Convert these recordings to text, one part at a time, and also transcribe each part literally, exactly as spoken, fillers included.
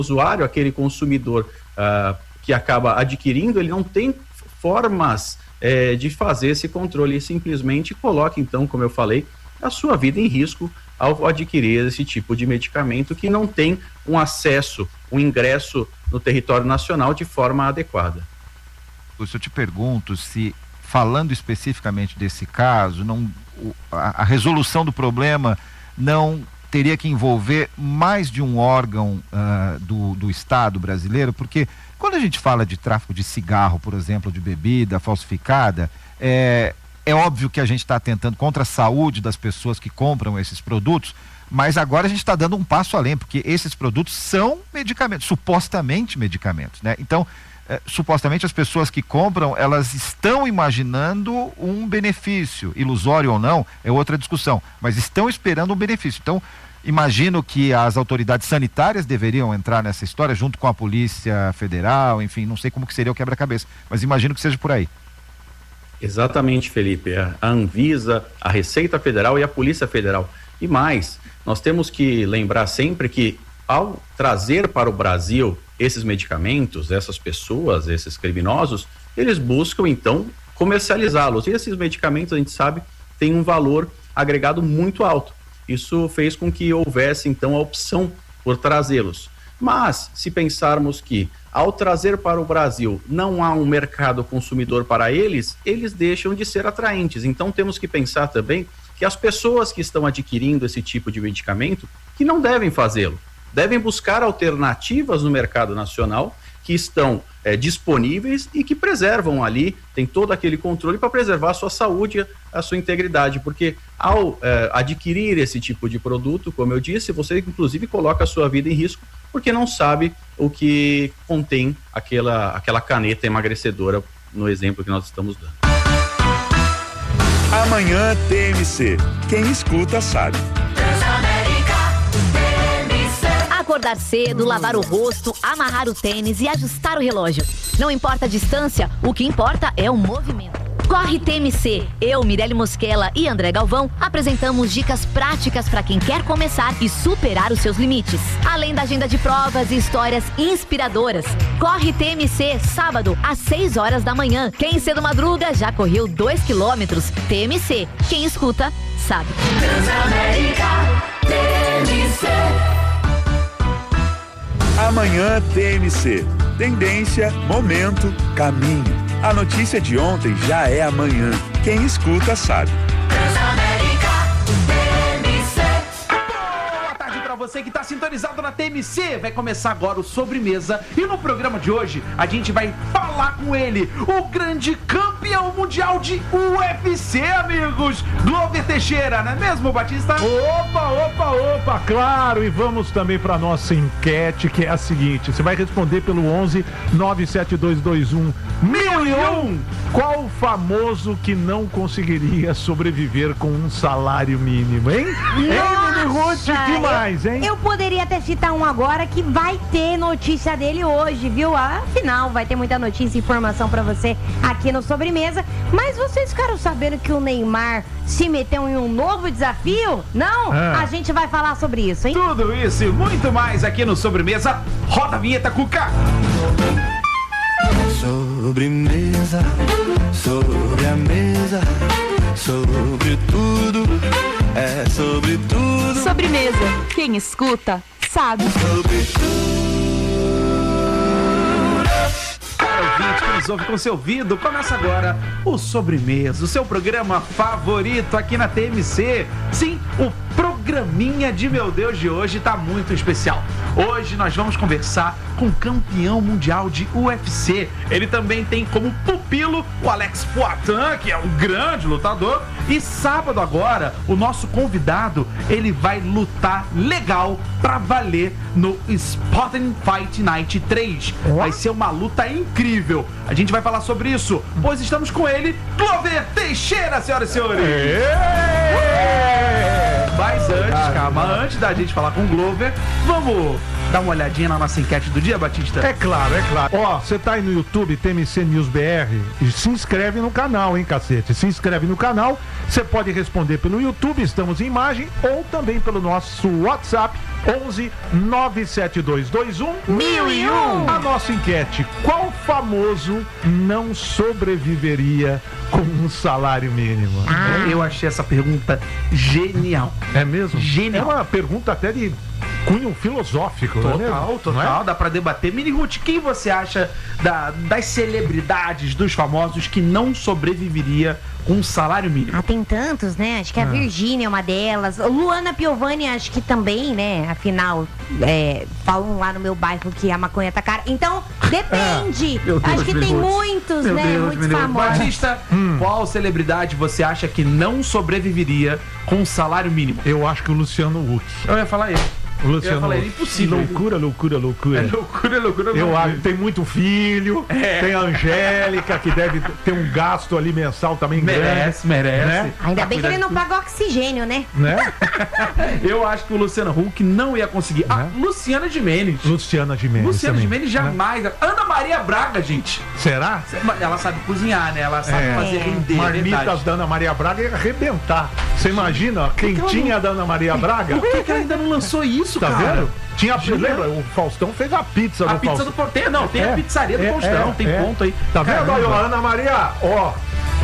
usuário, aquele consumidor uh, que acaba adquirindo, ele não tem formas é, de fazer esse controle, e simplesmente coloca, então, como eu falei, a sua vida em risco ao adquirir esse tipo de medicamento que não tem um acesso, um ingresso no território nacional de forma adequada. Se eu te pergunto se, falando especificamente desse caso, não, a, a resolução do problema não teria que envolver mais de um órgão uh, do, do Estado brasileiro, porque quando a gente fala de tráfico de cigarro, por exemplo, de bebida falsificada, é, é óbvio que a gente está atentando contra a saúde das pessoas que compram esses produtos, mas agora a gente está dando um passo além, porque esses produtos são medicamentos, supostamente medicamentos, né? Então, é, supostamente as pessoas que compram, elas estão imaginando um benefício, ilusório ou não, é outra discussão, mas estão esperando um benefício. Então, imagino que as autoridades sanitárias deveriam entrar nessa história, junto com a Polícia Federal, enfim, não sei como que seria o quebra-cabeça, mas imagino que seja por aí. Exatamente, Felipe. A Anvisa, a Receita Federal e a Polícia Federal. E mais, nós temos que lembrar sempre que, ao trazer para o Brasil esses medicamentos, essas pessoas, esses criminosos, eles buscam, então, comercializá-los. E esses medicamentos, a gente sabe, têm um valor agregado muito alto. Isso fez com que houvesse, então, a opção por trazê-los. Mas, se pensarmos que, ao trazer para o Brasil, não há um mercado consumidor para eles, eles deixam de ser atraentes. Então, temos que pensar também que as pessoas que estão adquirindo esse tipo de medicamento, que não devem fazê-lo, devem buscar alternativas no mercado nacional que estão é, disponíveis e que preservam ali, tem todo aquele controle para preservar a sua saúde, a sua integridade, porque ao é, adquirir esse tipo de produto, como eu disse, você inclusive coloca a sua vida em risco, porque não sabe o que contém aquela, aquela caneta emagrecedora, no exemplo que nós estamos dando. Amanhã T M C. Quem escuta sabe. Acordar cedo, lavar o rosto, amarrar o tênis e ajustar o relógio. Não importa a distância, o que importa é o movimento. Corre T M C. Eu, Mirelle Mosquela e André Galvão apresentamos dicas práticas para quem quer começar e superar os seus limites. Além da agenda de provas e histórias inspiradoras. Corre T M C, sábado, às seis horas da manhã. Quem cedo madruga já correu dois quilômetros. T M C. Quem escuta, sabe. Transamérica, T M C. Amanhã T M C. Tendência, momento, caminho. A notícia de ontem já é amanhã. Quem escuta sabe. Transamérica, T M C. Boa tarde pra você que tá sintonizado na T M C. Vai começar agora o Sobremesa. E no programa de hoje, a gente vai falar com ele, o grande campeão mundial de U F C, amigos. Glover Teixeira, não é mesmo, Batista? Opa, opa, opa, claro. E vamos também para nossa enquete, que é a seguinte: você vai responder pelo onze nove sete dois dois um mil e um. Qual famoso que não conseguiria sobreviver com um salário mínimo, hein? Hein, Ruth, que mais, hein? Eu poderia até citar um agora que vai ter notícia dele hoje, viu? Afinal, vai ter muita notícia e informação pra você aqui no Sobremesa. Mas vocês ficaram sabendo que o Neymar se meteu em um novo desafio? Não? Ah. A gente vai falar sobre isso, hein? Tudo isso e muito mais aqui no Sobremesa. Roda a vinheta, Cuca! Sobremesa, sobre a mesa, sobre tudo, é sobre tudo. Sobremesa, quem escuta, sabe. Sobre tudo. Para ouvinte que nos ouve com seu ouvido, começa agora o Sobremesa, o seu programa favorito aqui na T M C. Sim, o programinha de meu Deus de hoje tá muito especial. Hoje nós vamos conversar com o campeão mundial de U F C. Ele também tem como pupilo o Alex Poitin, que é um grande lutador. E sábado agora, o nosso convidado, ele vai lutar legal pra valer no Spartan Fight Night três. Vai ser uma luta incrível. A gente vai falar sobre isso, pois estamos com ele, Glover Teixeira, senhoras e senhores. Mas antes, calma, antes da gente falar com o Glover, vamos dar uma olhadinha na nossa enquete do dia, Batista? É claro, é claro. Ó, você tá aí no YouTube, T M C News B R, e se inscreve no canal, hein, cacete? Se inscreve no canal, você pode responder pelo YouTube, estamos em imagem, ou também pelo nosso WhatsApp, onze nove sete dois dois um Mil e um. A nossa enquete: qual famoso não sobreviveria com um salário mínimo? Ah. Eu achei essa pergunta genial. É mesmo? Genial. É uma pergunta até de cunho filosófico. Total, não é mesmo? total, é? Dá pra debater. Mini Ruth, quem você acha da, das celebridades, dos famosos que não sobreviveria com um salário mínimo? Ah, tem tantos, né? Acho que a Ah. Virgínia é uma delas. Luana Piovani, acho que também, né? Afinal, é, falam lá no meu bairro que a maconha tá cara. Então, depende. Meu Deus, acho que tem Mini Ruth. muitos, Meu né? Deus, Muitos Mini Ruth. famosos. Batista, qual celebridade você acha que não sobreviveria com um salário mínimo? Eu acho que o Luciano Huck. Eu ia falar ele. O Eu Luciano ia falar ele, Huck. impossível. Loucura, loucura, loucura. É loucura, loucura, Eu loucura. acho, tem muito filho, É. tem a Angélica, que deve ter um gasto ali mensal também Merece, grande. merece. Né? Ainda Tá bem que ele cuidando não de paga oxigênio, né? né? Eu acho que o Luciano Huck não ia conseguir. Ah, Luciana Gimenez. Luciana Gimenez. Luciana também, Gimenez né? jamais. Ana Maria Braga, gente. Será? Ela sabe cozinhar, né? Ela sabe É. fazer render, é Marmitas verdade. da Ana Maria Braga ia arrebentar. Você imagina, ó, quentinha da Ana Maria Braga? Por que, que ela ainda não lançou isso, Tá cara? vendo? Tinha, Genial. lembra? O Faustão fez a pizza A do pizza Faustão. do Faustão. Não, tem É, a pizzaria do é, Faustão, é, tem é. ponto aí. Tá vendo? Caramba. Aí, ó, Ana Maria, ó,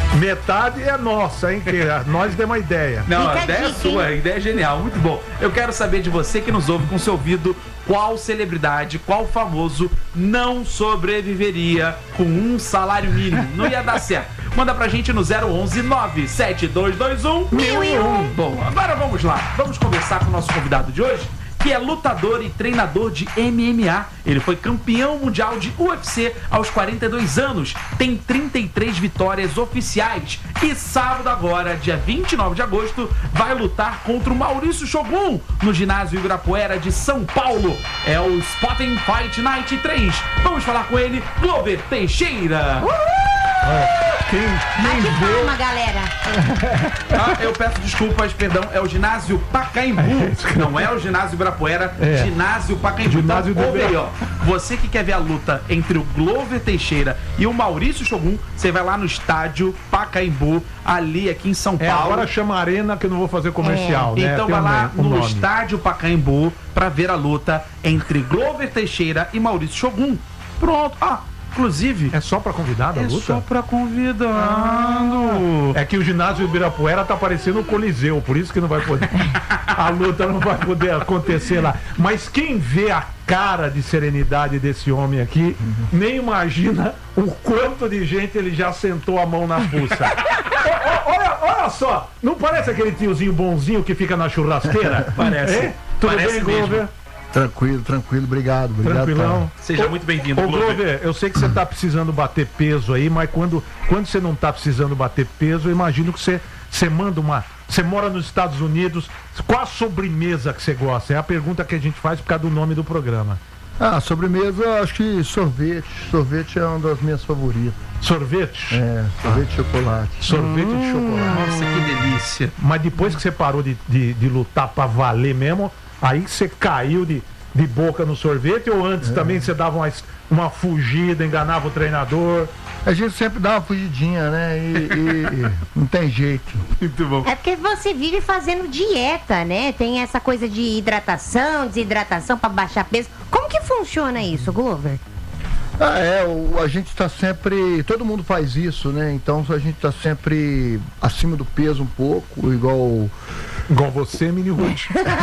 metade é nossa, hein? Que nós demos uma ideia. Não, Fica a a ideia é dica, sua, a ideia é genial, muito bom. Eu quero saber de você que nos ouve com seu ouvido, qual celebridade, qual famoso não sobreviveria com um salário mínimo. Não ia dar certo. Manda pra gente no zero onze nove sete dois dois um Mil e um. Bom, agora vamos lá. Vamos conversar com o nosso convidado de hoje, que é lutador e treinador de M M A. Ele foi campeão mundial de U F C aos quarenta e dois anos, tem trinta e três vitórias oficiais e sábado agora, dia vinte e nove de agosto, vai lutar contra o Maurício Shogun no ginásio Ibirapuera de São Paulo. É o Spotting Fight Night três. Vamos falar com ele, Glover Teixeira. Quem, quem Bate vê... palma, galera. Ah, eu peço desculpas, perdão, é o ginásio Pacaembu, não é o ginásio Ibirapuera, É. ginásio Pacaembu. Ginásio Então, do ouve aí, Ibira- ó, você que quer ver a luta entre o Glover Teixeira e o Maurício Shogun, você vai lá no estádio Pacaembu, ali aqui em São É, Paulo. agora chama Arena que eu não vou fazer comercial, né? Então Tem vai um lá ne- um no nome. estádio Pacaembu pra ver a luta entre Glover Teixeira e Maurício Shogun. Pronto. Ah, inclusive... É só pra convidado a É luta? só pra convidado. É que o ginásio Ibirapuera tá parecendo o Coliseu, por isso que não vai poder. A luta não vai poder acontecer lá. Mas quem vê a cara de serenidade desse homem aqui, nem imagina o quanto de gente ele já sentou a mão na fuça. Ó, ó, olha, olha só, não parece aquele tiozinho bonzinho que fica na churrasqueira? Parece. É? Tudo Parece bem, mesmo. Glover? Tranquilo, tranquilo, obrigado, obrigado. Tranquilão. Seja Ô, muito bem-vindo, Ô, Glover. Glover, eu sei que você tá precisando bater peso aí, mas quando, quando você não tá precisando bater peso, eu imagino que você, você manda uma... Você mora nos Estados Unidos, qual a sobremesa que você gosta? É a pergunta que a gente faz por causa do nome do programa. Ah, sobremesa, acho que sorvete. Sorvete é uma das minhas favoritas. Sorvete? É, sorvete de chocolate. Sorvete Hum. de chocolate. Nossa, que delícia. Mas depois que você parou de, de, de lutar pra valer mesmo, aí você caiu de, de boca no sorvete ou antes também você dava uma, uma fugida, enganava o treinador? A gente sempre dá uma fugidinha, né? E, e não tem jeito. Muito bom. É porque você vive fazendo dieta, né? Tem essa coisa de hidratação, desidratação pra baixar peso. Como que funciona isso, Glover? Ah, é, o, a gente está sempre. Todo mundo faz isso, né? Então a gente está sempre acima do peso um pouco, igual. Igual você, Mini Ruth.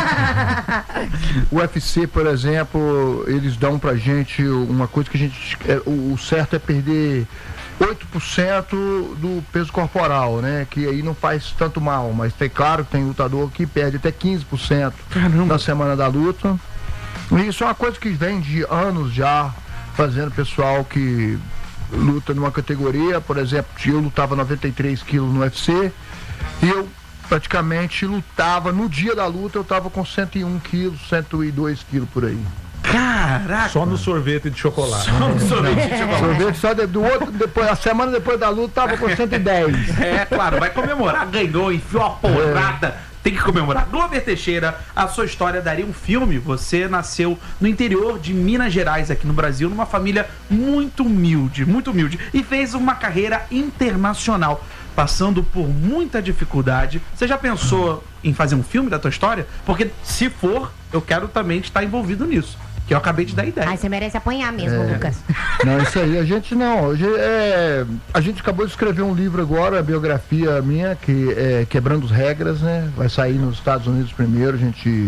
O U F C, por exemplo, eles dão pra gente uma coisa que a gente. É, o, o certo é perder oito por cento do peso corporal, né? Que aí não faz tanto mal, mas tem claro que tem lutador que perde até quinze por cento na semana da luta. E isso é uma coisa que vem de anos já, fazendo pessoal que luta numa categoria, por exemplo, eu lutava noventa e três quilos no U F C e eu praticamente lutava, no dia da luta eu tava com cento e um quilos, cento e dois quilos por aí. Caraca! Só no sorvete de chocolate. Só no sorvete de chocolate. Sorvete só de, do outro, depois, a semana depois da luta tava com cento e dez. É, claro, vai comemorar, ganhou, enfiou a porrada, tem que comemorar. Glover Teixeira, a sua história daria um filme. Você nasceu no interior de Minas Gerais, aqui no Brasil, numa família muito humilde, muito humilde, e fez uma carreira internacional, passando por muita dificuldade. Você já pensou em fazer um filme da tua história? Porque se for, eu quero também estar envolvido nisso, que eu acabei de dar ideia. Ai, você merece apanhar mesmo, É. Lucas. Não, isso aí, a gente não. Hoje é, a gente acabou de escrever um livro agora, a biografia minha, que é Quebrando as Regras, né? Vai sair nos Estados Unidos primeiro, a gente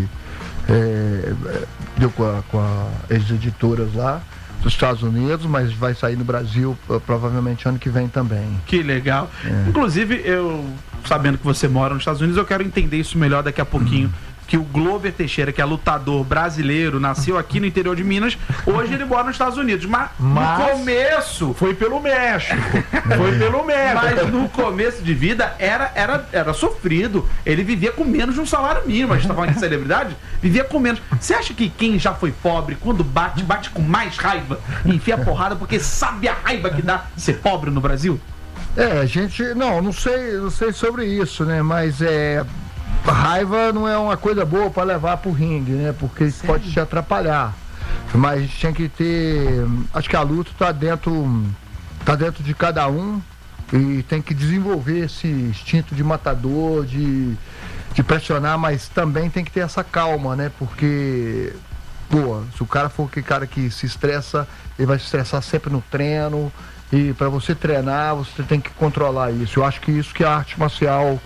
é, deu com, a, com a, as editoras lá dos Estados Unidos, mas vai sair no Brasil provavelmente ano que vem também. Que legal. É. Inclusive, eu, sabendo que você mora nos Estados Unidos, eu quero entender isso melhor daqui a pouquinho. Que o Glover Teixeira, que é lutador brasileiro, nasceu aqui no interior de Minas, hoje ele mora nos Estados Unidos. Mas, Mas no começo. Foi pelo México. Foi pelo México. Mas no começo de vida era, era, era sofrido. Ele vivia com menos de um salário mínimo. A gente tá falando de celebridade, vivia com menos. Você acha que quem já foi pobre, quando bate, bate com mais raiva e enfia a porrada, porque sabe a raiva que dá ser pobre no Brasil? É, a gente. Não, não sei, não sei sobre isso, né? Mas é. A raiva não é uma coisa boa para levar pro ringue, né? Porque isso pode te atrapalhar. Mas a gente tinha que ter. Acho que a luta tá dentro. Tá dentro de cada um. E tem que desenvolver esse instinto de matador, de, de pressionar, mas também tem que ter essa calma, né? Porque, pô, se o cara for aquele cara que se estressa, ele vai se estressar sempre no treino. E para você treinar, você tem que controlar isso. Eu acho que isso que a arte marcial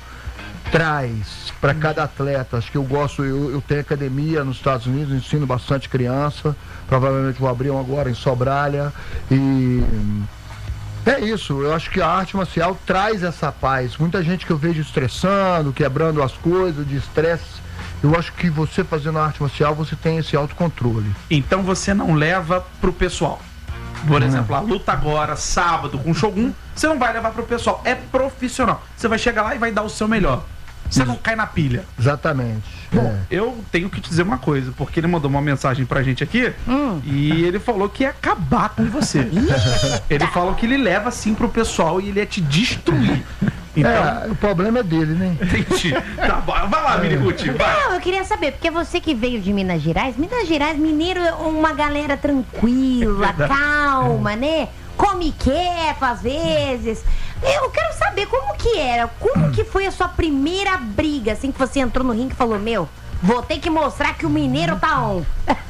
traz para cada atleta. Acho que eu gosto, eu, eu tenho academia nos Estados Unidos, ensino bastante criança, provavelmente vou abrir um agora em Sobralha, e é isso. Eu acho que a arte marcial traz essa paz. Muita gente que eu vejo estressando, quebrando as coisas, de estresse, eu acho que você fazendo a arte marcial, você tem esse autocontrole. Então você não leva pro pessoal. Por exemplo, a luta agora, sábado, com o Shogun, você não vai levar pro pessoal, é profissional. Você vai chegar lá e vai dar o seu melhor. Você não cai na pilha. Exatamente. Bom, é. eu tenho que te dizer uma coisa, porque ele mandou uma mensagem pra gente aqui hum. e ele falou que ia acabar com você. Ele falou que ele leva assim pro pessoal e ele ia te destruir. Então... É, o problema é dele, né? Entendi. Tá bom, vai lá, Miniguti, vai. Não, eu queria saber, porque você que veio de Minas Gerais, Minas Gerais, mineiro é uma galera tranquila, calma, né? Come quieto às vezes. Eu quero saber como que era, como que foi a sua primeira briga, assim que você entrou no ringue e falou, meu, vou ter que mostrar que o mineiro tá on.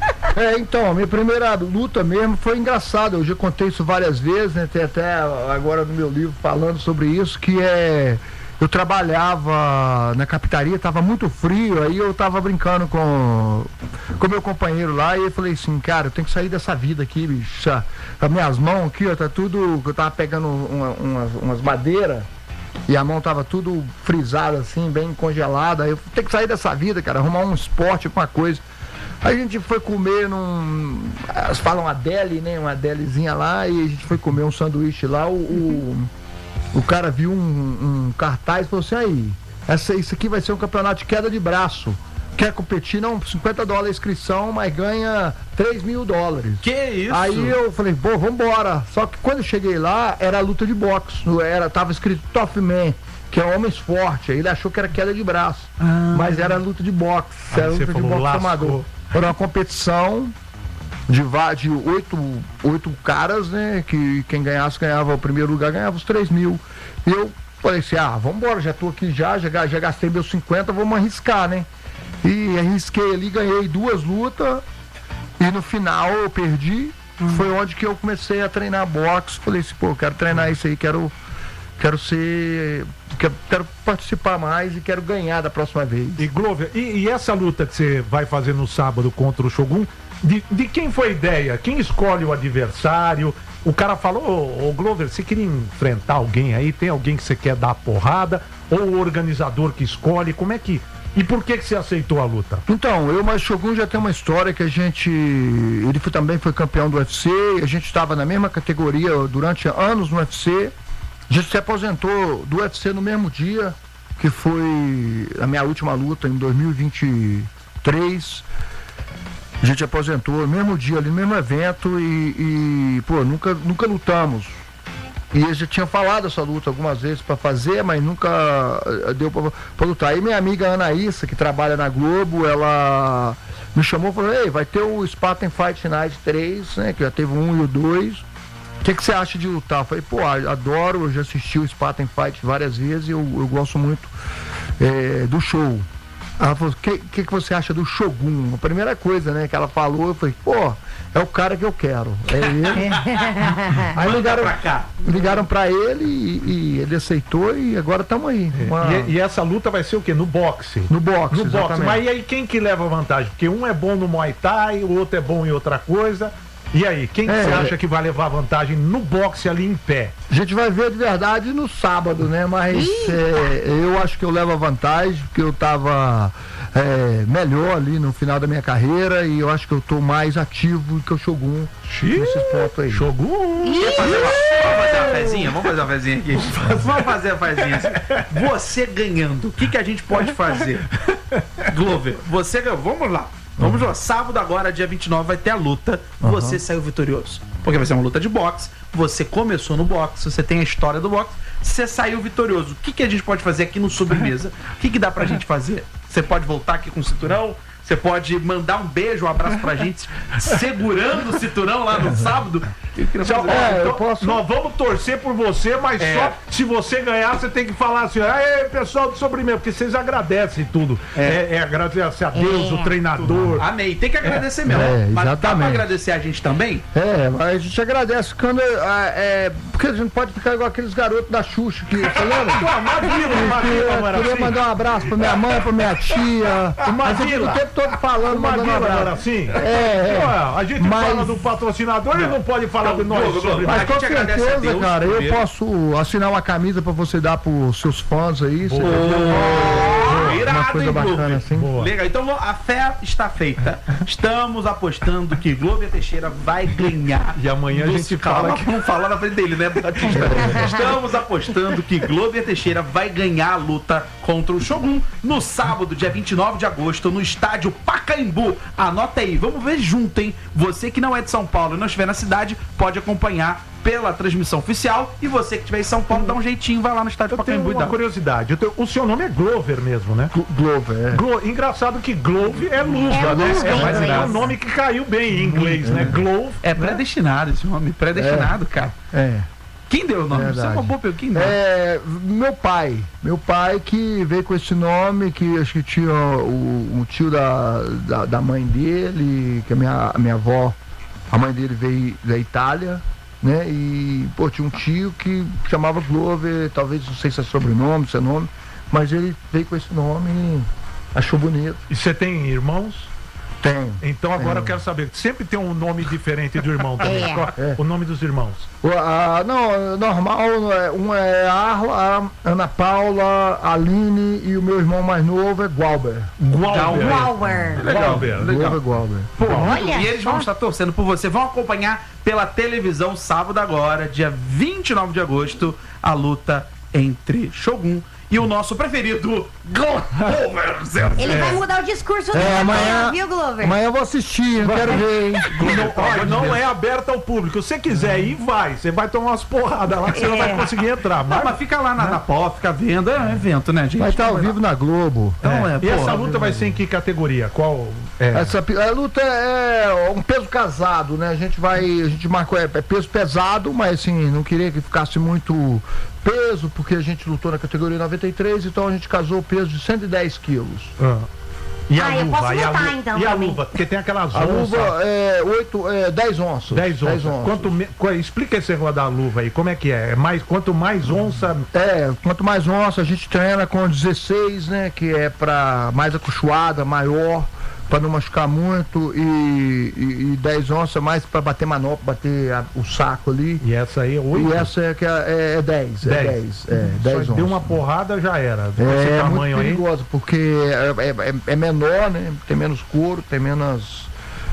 É, então, a minha primeira luta mesmo foi engraçada, eu já contei isso várias vezes, né? Tem até agora no meu livro falando sobre isso, que é... Eu trabalhava na capitaria, tava muito frio, aí eu tava brincando com com meu companheiro lá, e eu falei assim, cara, eu tenho que sair dessa vida aqui, bicho. As minhas mãos aqui, ó, tá tudo... Eu tava pegando uma, umas, umas madeiras, e a mão tava tudo frisada assim, bem congelada. Aí eu tenho que sair dessa vida, cara, arrumar um esporte, alguma coisa. Aí a gente foi comer num... Elas falam uma deli, né? Uma delizinha lá, e a gente foi comer um sanduíche lá, o... o O cara viu um, um cartaz e falou assim, aí, essa, isso aqui vai ser um campeonato de queda de braço. Quer competir? Não, cinquenta dólares a inscrição, mas ganha três mil dólares. Que isso? Aí eu falei, pô, vambora. Só que quando eu cheguei lá, era luta de boxe. Era, tava escrito Tough Man, que é homens fortes. Aí ele achou que era queda de braço. Ah. Mas era luta de boxe. Era luta de boxe amador. Era uma competição de, de oito, oito caras, né? Que quem ganhasse, ganhava o primeiro lugar, ganhava os três mil. E eu falei assim, ah, vambora, já tô aqui já, já, já gastei meus cinquenta, vamos arriscar, né? E arrisquei ali, ganhei duas lutas, e no final eu perdi. Uhum. Foi onde que eu comecei a treinar boxe. Falei assim, pô, quero treinar isso aí, quero, quero ser... Quero, quero participar mais e quero ganhar da próxima vez. E Glover, e, e essa luta que você vai fazer no sábado contra o Shogun, de, de quem foi a ideia? Quem escolhe o adversário? O cara falou, ô, ô Glover, você queria enfrentar alguém aí? Tem alguém que você quer dar porrada? Ou o organizador que escolhe? Como é que... E por que que você aceitou a luta? Então, eu, mas Shogun já tem uma história que a gente... Ele foi, também foi campeão do U F C, a gente estava na mesma categoria durante anos no U F C. A gente se aposentou do U F C no mesmo dia, que foi a minha última luta em dois mil e vinte e três. A gente aposentou no mesmo dia, ali no mesmo evento, e, e pô, nunca, nunca lutamos. E eu já tinha falado essa luta algumas vezes para fazer, mas nunca deu para lutar. Aí minha amiga Anaísa, que trabalha na Globo, ela me chamou e falou: ei, vai ter o Spartan Fight Night três, né? Que já teve o um e o dois. O que, que você acha de lutar? Eu falei: pô, adoro, eu já assisti o Spartan Fight várias vezes e eu, eu gosto muito é, do show. Ela falou: o que, que, que você acha do Shogun? A primeira coisa, né, que ela falou, eu falei: pô, é o cara que eu quero. É ele. Aí ligaram pra, cá. ligaram pra ele e, e ele aceitou e agora estamos aí. Uma... E, e essa luta vai ser o quê? No boxe? No boxe, No boxe. exatamente. Mas e aí quem que leva vantagem? Porque um é bom no Muay Thai, o outro é bom em outra coisa. E aí, quem que É, você acha é. que vai levar vantagem no boxe ali em pé? A gente vai ver de verdade no sábado, né? Mas é, eu acho que eu levo a vantagem, porque eu tava é, melhor ali no final da minha carreira e eu acho que eu tô mais ativo do que o Shogun nesses pontos aí. Shogun! Quer fazer uma, vamos fazer uma fezinha? Vamos fazer uma fezinha aqui. Vamos fazer a fezinha. Você ganhando, o que, que a gente pode fazer? Glover, você ganhou. Vamos lá. Vamos lá. Sábado agora, dia vinte e nove, vai ter a luta. Uhum. Você saiu vitorioso. Porque vai ser uma luta de boxe. Você começou no boxe, você tem a história do boxe. Você saiu vitorioso. O que, que a gente pode fazer aqui no Sobremesa? O que, que dá pra gente fazer? Você pode voltar aqui com o cinturão? Você pode mandar um beijo, um abraço pra gente, segurando o cinturão lá no sábado? Eu queria Tchau, fazer- ó, É, eu então, posso- nós vamos torcer por você, mas É. só se você ganhar, você tem que falar assim: ei, pessoal do Sobremesa, porque vocês agradecem tudo. É, é agradecer a Deus, É. o treinador. Amém. Tem que agradecer mesmo. É, Mas dá pra exatamente. agradecer a gente também? É, mas a gente agradece quando. É, é, porque a gente não pode ficar igual aqueles garotos da Xuxa que. Você lembra? Pô, Mavila, Mavila, não era Queria assim? mandar um abraço pra minha mãe, pra minha tia. A gente fica o tempo todo falando, O mandando um Mavila não era abraço. assim? É, é. Ué, a gente Mas- fala do patrocinador e não pode falar do nós. Globo, Globo. sobre- Mas A com gente agradece a certeza, Deus cara, eu primeiro. posso assinar uma camisa pra você dar pros seus fãs aí. Você Oh, irado, uma coisa hein, bacana Glover? assim. Boa. Legal, então a fé está feita. Estamos apostando que Glover Teixeira vai ganhar. E amanhã a do- gente Calma, fala que- vamos falar na frente dele, né, Batista? Estamos apostando que Glover Teixeira vai ganhar a luta contra o Shogun no sábado, dia vinte e nove de agosto, no estádio Pacaembu. Anota aí, vamos ver junto, hein? Você que não é de São Paulo e não estiver na cidade, pode acompanhar pela transmissão oficial. E você que estiver em São Paulo, dá um jeitinho, vai lá no estádio Eu tenho Pacaembu e uma dá. curiosidade. Eu tenho- o seu nome é Glover mesmo, né? Glover, é. Glo- Engraçado que Glove é luva, É né? luva, É, mas né? é um nome que caiu bem em inglês, né? Glove. É predestinado esse nome, predestinado, cara. É. Quem deu o nome? Você Verdade. roubou pelo quem deu? É, meu pai, meu pai que veio com esse nome, que acho que tinha o, o tio da, da, da mãe dele, que a minha, a minha avó, a mãe dele veio da Itália, né? E, pô, tinha um tio que chamava Glover, talvez, não sei se é sobrenome, se é nome, mas ele veio com esse nome e achou bonito. E você tem irmãos? Tem. Então agora eu quero saber, sempre tem um nome diferente do irmão também. É. Qual- É. O nome dos irmãos. O- a- não, normal, é, um é Arla, a Ana Paula, a Aline e o meu irmão mais novo é Gualber. Gualber. Power. Legal, Gualber. legal. Glover Gualber. Pô, Olha e eles só. vão estar torcendo por você. Vão acompanhar pela televisão sábado agora, dia vinte e nove de agosto, a luta entre Shogun e o nosso preferido, Glover. Ele vai mudar o discurso dele, É, amanhã, viu, Glover? amanhã eu vou assistir, eu quero ver, hein? Não, olha, não é aberto ao público. Se você quiser ir, vai. Você vai tomar umas porradas lá que você não vai conseguir entrar. Não, Mas, mas fica lá na, na pó, fica vendo. É um evento, né, gente? Vai estar ao vivo na Globo. Então, é, e pô, essa luta vai ser em que categoria? Qual? É? Essa, pi- a luta é um peso casado, né? A gente vai, a gente marcou, é, é peso pesado, mas assim, não queria que ficasse muito peso, porque a gente lutou na categoria noventa e três, então a gente casou o peso de cento e dez quilos. Ah. E a Ah, eu luva? posso e a, lutar, lu- então, e a também. luva? Porque tem aquelas A onças. luva é, oito, é dez onças. dez onças. Quanto me- qu- explica esse negócio da luva aí, como é que é? É mais, quanto mais onça. É, quanto mais onça, a gente treina com dezesseis, né? Que é pra mais acolchoada, maior, pra não machucar muito, e, e, e dez onças mais pra bater manopla, bater a- o saco ali. E essa aí é oito? E essa é, que é, é dez, é Dez. dez, é dez Só onças. deu uma porrada, já era. Com esse É tamanho muito aí. perigoso, porque é, é- é menor, né? Tem menos couro, tem menos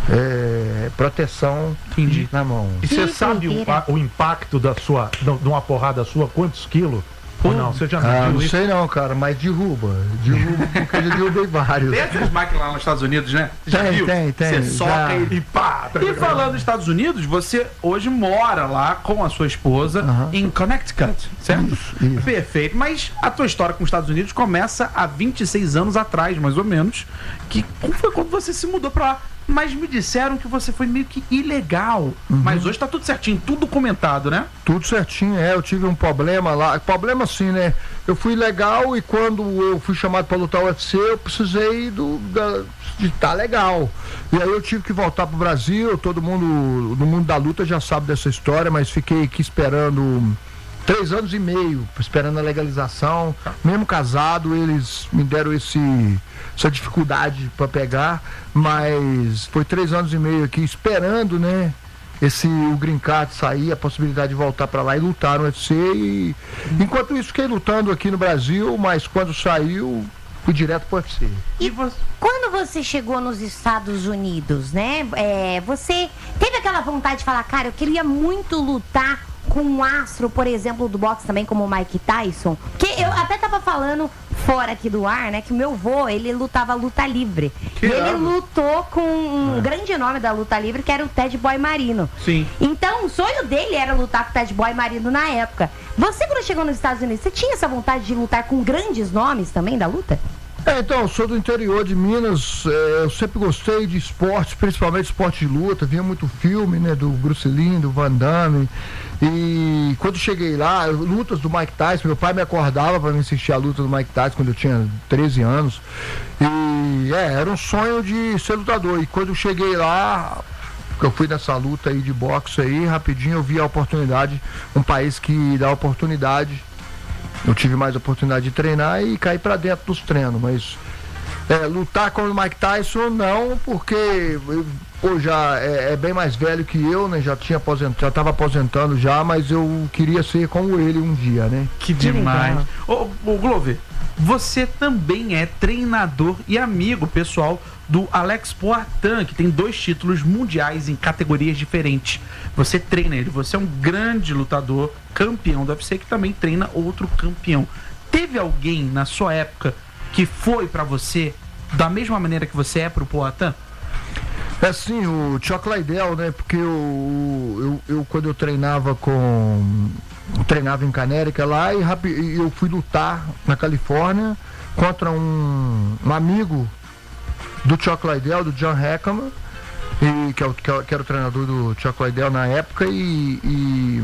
é, proteção Entendi. na mão. E você Que sabe o, doideira. a- o impacto da sua, de uma porrada sua, quantos quilos? Ou não? Você já Ah, viu não isso? sei não, cara, mas derruba. Derruba porque eu já derrubei vários. Tem essas máquinas lá nos Estados Unidos, né? Já Tem, viu? tem, tem, Você soca já. e pá. E falando dos Estados Unidos, você hoje mora lá com a sua esposa em Connecticut, certo? Isso, isso. Perfeito. Mas a tua história com os Estados Unidos começa há vinte e seis anos atrás, mais ou menos, que foi quando você se mudou pra lá. Mas me disseram que você foi meio que ilegal. Uhum. Mas hoje tá tudo certinho, tudo comentado, né? Tudo certinho, é. Eu tive um problema lá. Problema assim, né? Eu fui legal e quando eu fui chamado para lutar o U F C, eu precisei do, da, de estar legal. E aí eu tive que voltar pro Brasil. Todo mundo no mundo da luta já sabe dessa história, mas fiquei aqui esperando três anos e meio, esperando a legalização. Mesmo casado, eles me deram esse, essa dificuldade para pegar, mas foi três anos e meio aqui esperando, né? Esse o green card sair, a possibilidade de voltar para lá e lutar no U F C. E enquanto isso fiquei lutando aqui no Brasil, mas quando saiu fui direto pro U F C. E você... quando você chegou nos Estados Unidos, né? É, você teve aquela vontade de falar, cara, eu queria muito lutar com um astro, por exemplo, do boxe também, como o Mike Tyson. Que eu até tava falando fora aqui do ar, né? Que o meu vô, ele lutava luta livre. Que e ele irado. lutou com um É. grande nome da luta livre, que era o Ted Boy Marino. Sim. Então, o sonho dele era lutar com o Ted Boy Marino na época. Você, quando chegou nos Estados Unidos, você tinha essa vontade de lutar com grandes nomes também da luta? É, então, eu sou do interior de Minas, é, eu sempre gostei de esportes, principalmente esporte de luta, via muito filme, né, do Bruce Lee, do Van Damme, e quando cheguei lá, lutas do Mike Tyson, meu pai me acordava para me assistir a luta do Mike Tyson quando eu tinha treze anos, e é, era um sonho de ser lutador, e quando eu cheguei lá, eu fui nessa luta aí de boxe aí, rapidinho eu vi a oportunidade, um país que dá oportunidade. Eu tive mais oportunidade de treinar e cair pra dentro dos treinos, mas é, lutar com o Mike Tyson não, porque eu, pô, já é, é bem mais velho que eu, né? Já tinha aposentado, já tava aposentando já, mas eu queria ser como ele um dia, né? Que demais. Ô, ô Glover, você também é treinador e amigo pessoal do Alex Poatan, que tem dois títulos mundiais em categorias diferentes. Você treina ele, você é um grande lutador, campeão do U F C, que também treina outro campeão. Teve alguém na sua época que foi pra você da mesma maneira que você é pro Poatan? É sim, o Chuck Liddell, né? Porque eu, eu, eu quando eu treinava com... treinava em Canérica lá e rapi, eu fui lutar na Califórnia contra um, um amigo do Chuck Liddell, do John Hackman, e, que, é o, que, é, que era o treinador do Chuck Liddell na época, e, e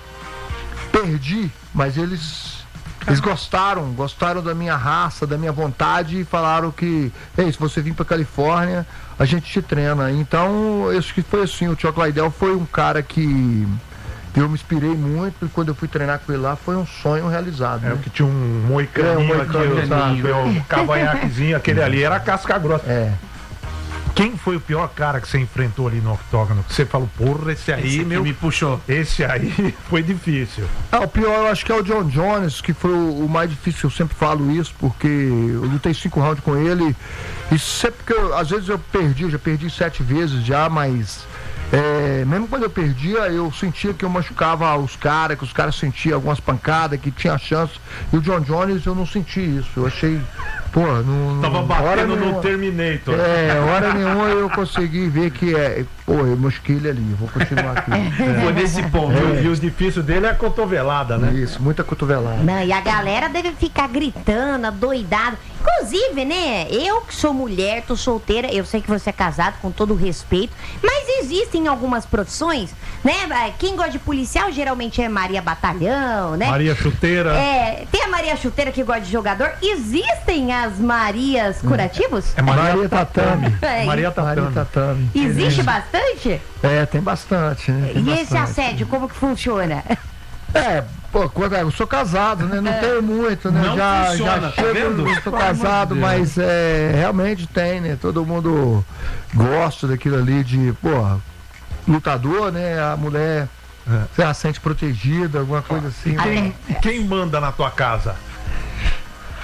perdi, mas eles, eles gostaram, gostaram da minha raça, da minha vontade, e falaram que, ei, se você vir pra Califórnia, a gente te treina. Então, acho que foi assim, o Chuck Liddell foi um cara que eu me inspirei muito, e quando eu fui treinar com ele lá, foi um sonho realizado. É, né? que tinha um moicaninho, É, um moicano, aqui, sabe? o, o cavanhaquezinho, aquele ali era casca grossa. É. Quem foi o pior cara que você enfrentou ali no octógono? Que você falou, porra, esse aí, Esse meu. me puxou. Esse aí foi difícil. Ah, o pior eu acho que é o John Jones, que foi o, o mais difícil, eu sempre falo isso, porque eu lutei cinco rounds com ele, e sempre que eu, às vezes eu perdi, eu já perdi sete vezes já, mas é, mesmo quando eu perdia, eu sentia que eu machucava os caras, que os caras sentiam algumas pancadas, que tinha chance, e o John Jones eu não senti isso, eu achei, pô, não... Tava não, hora batendo no nenhuma- Terminator. É, hora nenhuma eu consegui ver que é, pô, eu machuquei ele ali, vou continuar aqui. Foi nesse ponto. É. E o difícil dele é a cotovelada, né? Isso, muita cotovelada. Não, e a galera deve ficar gritando, adoidado. Inclusive, né, eu que sou mulher, tô solteira, eu sei que você é casado, com todo o respeito, mas existem algumas profissões, né? Quem gosta de policial geralmente é Maria Batalhão, né? Maria Chuteira. É, tem a Maria Chuteira que gosta de jogador. Existem as Marias curativos? É Maria, Maria Tatame. É, Maria Tatame. Maria Tatame. Existe bastante? É, tem bastante, né? Tem E esse bastante. assédio, como que funciona? É, pô, quando eu sou casado, né? Não tenho muito, né? Não já funciona, já tá chego, vendo? eu sou Pelo amor casado, de Deus. mas é, realmente tem, né? Todo mundo gosta daquilo ali de, porra, lutador, né? A mulher se ela sente protegida, alguma coisa assim. E quem, quem manda na tua casa?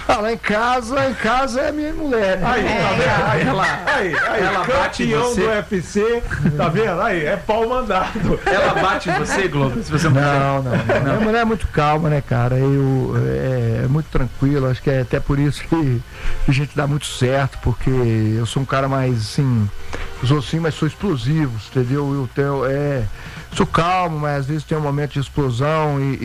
Ah, lá em casa, em casa é minha mulher. Aí, né? tá vendo? Aí, Ela- aí, aí, ela bate em campeão você. do U F C, tá vendo? Aí, é pau mandado. Ela bate em você, Globo, se você não quiser. Não, não, não. Minha mulher é muito calma, né, cara? Eu, é, é muito tranquilo, acho que é até por isso que a gente dá muito certo, porque eu sou um cara mais, assim, eu sou assim, mas sou explosivo, entendeu? Eu tenho, é, sou calmo, mas às vezes tem um momento de explosão e,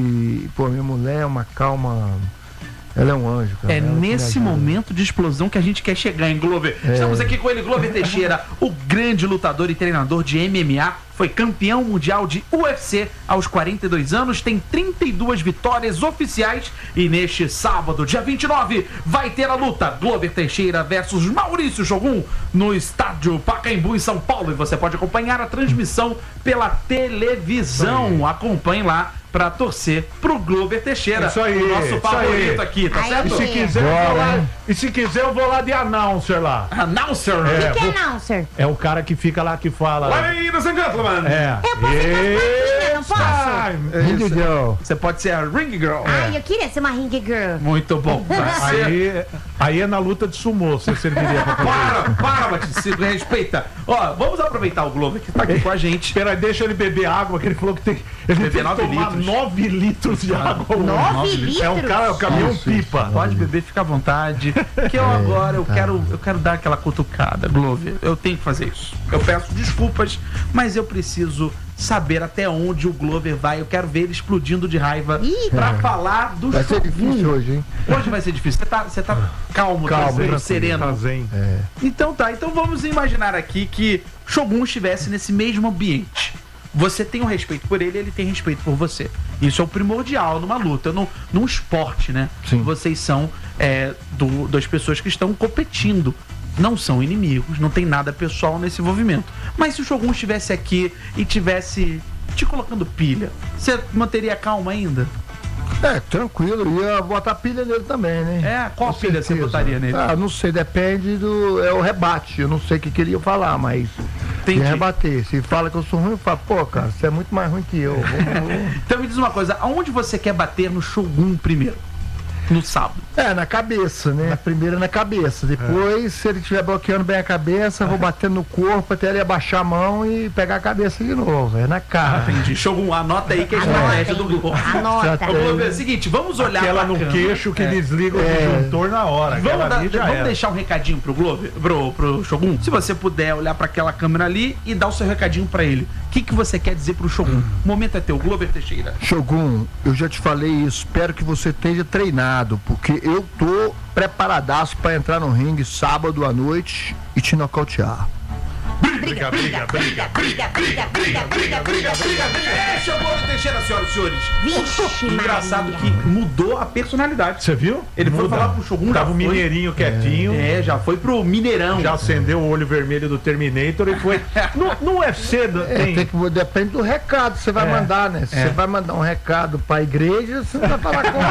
e pô, minha mulher é uma calma, ela é um anjo, cara. É Ela que me nesse ajuda. momento de explosão que a gente quer chegar em Glover. É. Estamos aqui com ele, Glover Teixeira, o grande lutador e treinador de M M A. Foi campeão mundial de U F C aos quarenta e dois anos, tem trinta e duas vitórias oficiais. E neste sábado, dia vinte e nove, vai ter a luta Glover Teixeira versus Maurício Shogun no estádio Pacaembu, em São Paulo. E você pode acompanhar a transmissão pela televisão. Acompanhe lá pra torcer pro Glover Teixeira, Isso aí, o nosso isso favorito aí. aqui, tá Aí, certo? E se quiser, eu Bora, vou lá, hein? e se quiser, eu vou lá de announcer lá. Announcer! É, O que é vou- announcer? É o cara que fica lá que fala. Ladies and gentlemen! É. Eu posso ficar as não posso? Time. Ring girl. Você pode ser a Ring Girl. Ai, eu queria ser uma ring girl. Muito bom. Você... Aí, aí é na luta de sumô, você serviria pra fazer. Para, para, Batista, se respeita. Ó, vamos aproveitar o Globo que tá aqui com a gente. Espera aí, deixa ele beber água, que ele falou que tem, ele Beber tem que nove tomar litros. nove litros de água. Nove É litros? um cara, é um caminhão Isso, pipa. isso. Pode beber, fica à vontade. Que eu agora eu quero, eu quero dar aquela cutucada, Glover. Eu tenho que fazer isso. Eu peço desculpas, mas eu preciso saber até onde o Glover vai. Eu quero ver ele explodindo de raiva Ih, pra falar do Vai ser Shogun. difícil hoje, hein? Hoje vai ser difícil. Você tá, você tá calmo, Calmo, tranquilo, tranquilo, sereno. Tá zen. É. Então tá, então vamos imaginar aqui que Shogun estivesse nesse mesmo ambiente. Você tem um respeito por ele, ele tem respeito por você. Isso é o primordial numa luta, num, num esporte, né? Sim. Vocês são é, do, das pessoas que estão competindo. Não são inimigos, não tem nada pessoal nesse envolvimento. Mas se o Shogun estivesse aqui e tivesse te colocando pilha, você manteria calma ainda? É, tranquilo, ia botar pilha nele também, né? É, qual Com pilha você certeza. botaria nele? Ah, não sei, depende do. É o rebate. Eu não sei o que queria falar, mas. Entendi. Ia rebater. Se fala que eu sou ruim, eu falo, pô, cara, você é muito mais ruim que eu. Vamos- Então me diz uma coisa, aonde você quer bater no Shogun primeiro? No sábado. É, na cabeça, né? Primeiro na cabeça. Depois, se ele estiver bloqueando bem a cabeça, eu vou batendo no corpo até ele abaixar a mão e pegar a cabeça de novo. É na cara. Entendi. Shogun, anota aí que é a estratégia do Globo. Anota. Ô, Globo, é o seguinte, vamos olhar Aquela pra no câmera. queixo que É. desliga o É. disjuntor na hora. Vamos, Aquela dar- ali já vamos era. deixar um recadinho pro Globo, pro, pro Shogun? Se você puder olhar pra aquela câmera ali e dar o seu recadinho pra ele. O que, que você quer dizer pro Shogun? O momento é teu, Glover Teixeira. Shogun, eu já te falei isso. Espero que você esteja treinado, porque eu tô preparadaço pra entrar no ringue sábado à noite e te nocautear. Briga, briga, briga. briga, briga, briga, briga, briga, briga. É, chegou o Teixeira, senhoras e senhores. Vixe, Engraçado Maria. que mudou a personalidade. Você viu? Ele foi Muda. falar pro Shogun, já Tava o foi. mineirinho quietinho. É, já foi pro Mineirão. Já acendeu o olho vermelho do Terminator e foi. No, no U F C do- É, tem. tem que, depende do recado que você vai É, mandar, né? Se é. você vai mandar um recado pra igreja, você não vai falar com.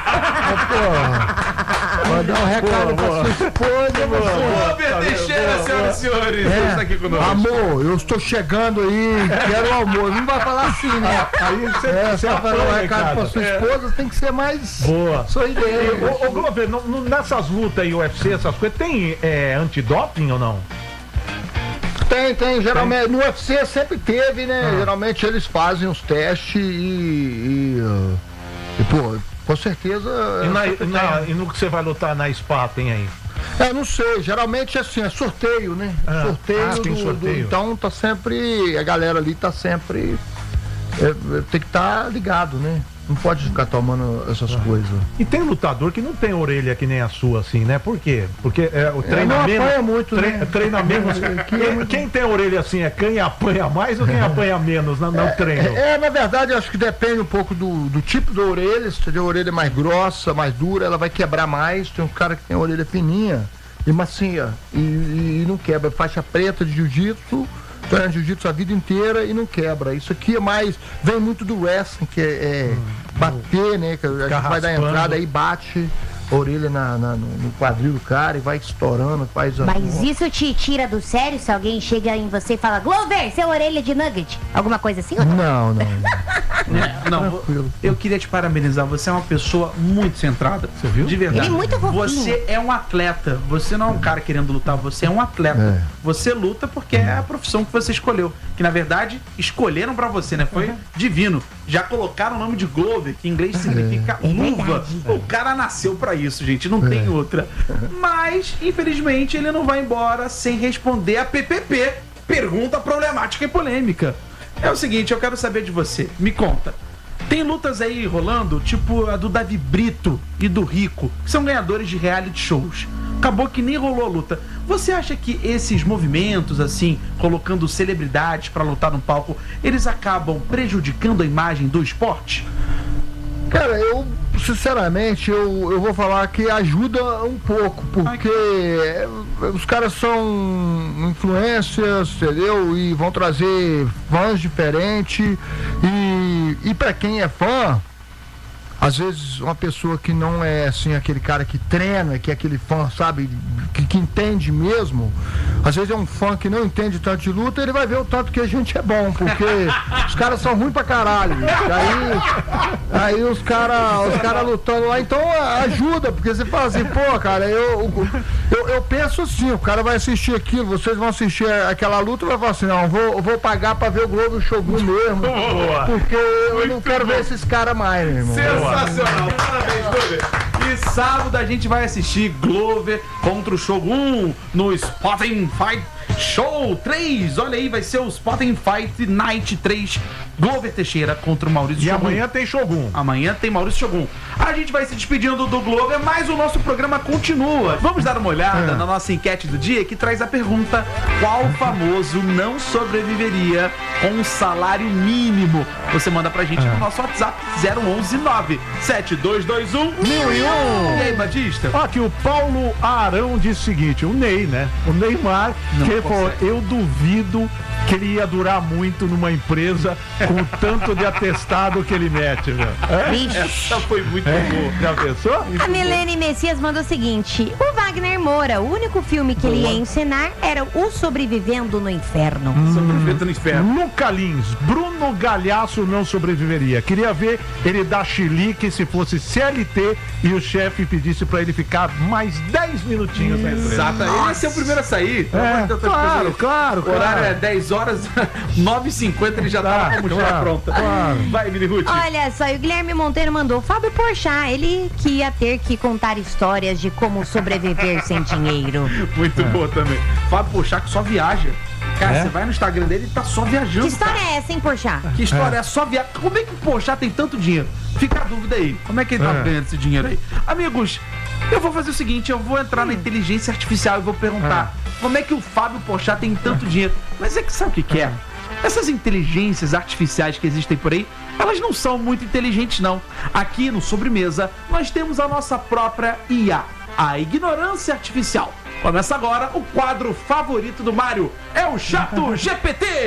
Pô, mandar um recado pra sua esposa, você. Glover Teixeira, senhoras e senhores. É. Está aqui conosco. Amor, eu estou chegando aí, quero o almoço. Não vai falar assim, né? Aí você, É, você você vai falar um apanha, recado cara. pra sua É. esposa, tem que ser mais Boa. sorridente. Ô, ô Glover, no- no- nessas lutas aí, U F C, essas coisas, tem é, antidoping ou não? Tem, tem, geralmente, no U F C sempre teve, né? Geralmente eles fazem os testes e, e, uh, e, pô, com certeza. E, na, sempre e na- tem. e no que você vai lutar na SPA, tem aí? É, não sei, geralmente assim, é sorteio, né? Ah, sorteio, ah, tem do- sorteio. do- então tá sempre, a galera ali tá sempre, é, é, tem que estar ligado, né? Não pode ficar tomando essas coisas. E tem lutador que não tem orelha que nem a sua, assim, né? Por quê? Porque é, o não treinamento. apanha muito, tre- né? Treina menos. quem, quem tem orelha assim é quem apanha mais ou quem apanha menos no, no treino? É, na verdade, eu acho que depende um pouco do, do tipo da orelha. Se tiver a orelha mais grossa, mais dura, ela vai quebrar mais. Tem um cara que tem a orelha fininha e macia e, e- e não quebra. Faixa preta de jiu-jitsu, treina jiu-jitsu a vida inteira e não quebra. Isso aqui é mais, vem muito do wrestling, que é, é bater, né? Que a gente vai dar a raspando. entrada aí, bate a orelha na, na- no, no quadril do cara e vai estourando, faz a. Mas isso te tira do sério se alguém chega em você e fala, Glover, seu orelha de nugget? Alguma coisa assim ou não? Não, não. não. Não, Tranquilo. eu queria te parabenizar. Você é uma pessoa muito centrada. Você viu? De verdade. Ele é muito fofinho. Você é um atleta. Você não é um cara querendo lutar. Você é um atleta. É. Você luta porque é a profissão que você escolheu. Que na verdade escolheram pra você, né? Foi divino. Já colocaram o nome de Glover, que em inglês significa É luva. verdade. O cara nasceu pra isso, gente. Não tem outra. Mas, infelizmente, ele não vai embora sem responder a P P P. Pergunta problemática e polêmica. É o seguinte, eu quero saber de você. Me conta. Tem lutas aí rolando, tipo a do Davi Brito e do Rico, que são ganhadores de reality shows. Acabou que nem rolou a luta. Você acha que esses movimentos, assim, colocando celebridades pra lutar no palco, eles acabam prejudicando a imagem do esporte? Cara, eu, sinceramente, eu, eu vou falar que ajuda um pouco, porque os caras são influências, entendeu? E vão trazer fãs diferentes. E, e pra quem é fã, às vezes uma pessoa que não é assim, aquele cara que treina, que é aquele fã, sabe, que, que entende mesmo, às vezes é um fã que não entende tanto de luta, ele vai ver o tanto que a gente é bom, porque os caras são ruins pra caralho. Aí, aí os caras os cara lutando lá, então ajuda, porque você fala assim, pô, cara, eu, eu, eu penso assim, o cara vai assistir aquilo, vocês vão assistir aquela luta e vai falar assim, não, eu vou, eu vou pagar pra ver o Globo Shogun mesmo, Boa. porque eu Muito não quero bom. ver esses caras mais, meu irmão. Sensacional, parabéns, Glover. E sábado a gente vai assistir Glover contra o Shogun no Spotting Fight Show três. Olha aí, vai ser o Spotting Fight Night três. Glover Teixeira contra o Maurício E Shogun. amanhã tem Shogun. Amanhã tem Maurício Shogun. A gente vai se despedindo do Glover, mas o nosso programa continua. Vamos dar uma olhada É. na nossa enquete do dia, que traz a pergunta: qual famoso não sobreviveria com um salário mínimo? Você manda pra gente no nosso WhatsApp zero onze nove sete dois dois um mil e um. E aí, Batista? Ó, aqui o Paulo Arão disse o seguinte, o Ney, né? O Neymar, Não que ele falou, consegue. eu duvido que ele ia durar muito numa empresa com o tanto de atestado que ele mete, velho. É? Vixe. Essa foi muito boa. Já pensou? A Milene Messias mandou o seguinte: o Wagner Moura, o único filme que ele ia encenar era O Sobrevivendo no Inferno. Sobrevivendo no inferno. Luca Lins, Bruno Galhaço não sobreviveria. Queria ver ele dar chilique se fosse C L T e o chefe pedisse pra ele ficar mais dez minutinhos na empresa. Exato, ele ia ser o primeiro a sair. Pelo amor de É, Deus, tá claro, fazendo- claro, O horário claro. é dez horas, nove e cinquenta ele já tava Tá, com a mochila claro, pronta. claro. Vai, Mini Ruth. Olha só, e o Guilherme Monteiro mandou Fábio Porchat, ele que ia ter que contar histórias de como sobreviver sem dinheiro. Muito boa também. Fábio Porchat que só viaja. Cara, É? você vai no Instagram dele e tá só viajando. Que história cara. é essa, hein, Porchat? Que história é, só viagem. Como é que o Porchat tem tanto dinheiro? Fica a dúvida aí. Como é que ele tá É. ganhando esse dinheiro aí? Amigos, eu vou fazer o seguinte, eu vou entrar na inteligência artificial e vou perguntar como é que o Fábio Porchat tem tanto dinheiro. Mas é que sabe o que que é? Essas inteligências artificiais que existem por aí, elas não são muito inteligentes, não. Aqui no Sobremesa, nós temos a nossa própria I A, a ignorância artificial. Começa agora o quadro favorito do Mário, é o Chato G P T.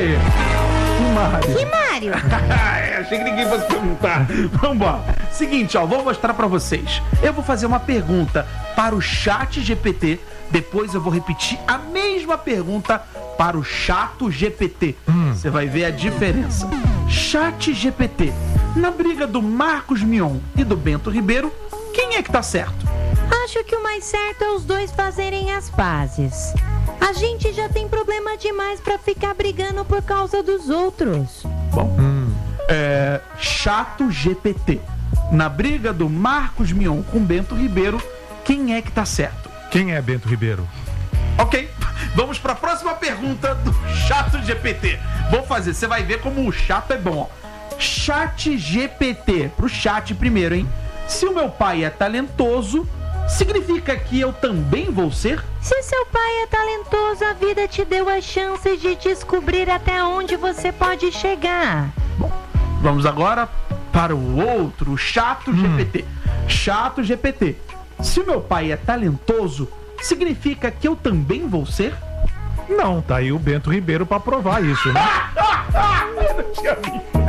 Que Mário? É, achei que ninguém fosse perguntar. Vambora. Seguinte, ó, vou mostrar pra vocês. Eu vou fazer uma pergunta para o Chat G P T. Depois eu vou repetir a mesma pergunta para o Chato G P T. Você vai ver a diferença. Chat G P T. Na briga do Marcos Mion e do Bento Ribeiro, quem é que tá certo? Acho que o mais certo é os dois fazerem as pazes. A gente já tem problema demais pra ficar brigando por causa dos outros. Bom, é, Chato G P T. Na briga do Marcos Mion com Bento Ribeiro, quem é que tá certo? Quem é Bento Ribeiro? Ok, vamos para a próxima pergunta do Chato G P T. Vou fazer, você vai ver como o chato é bom. Ó. Chat G P T, pro chat primeiro, hein? Se o meu pai é talentoso, significa que eu também vou ser? Se seu pai é talentoso, a vida te deu a chance de descobrir até onde você pode chegar. Vamos agora para o outro, o Chato G P T. Chato G P T. Se o meu pai é talentoso, significa que eu também vou ser? Não, tá aí o Bento Ribeiro pra provar isso, né? Eu não tinha visto.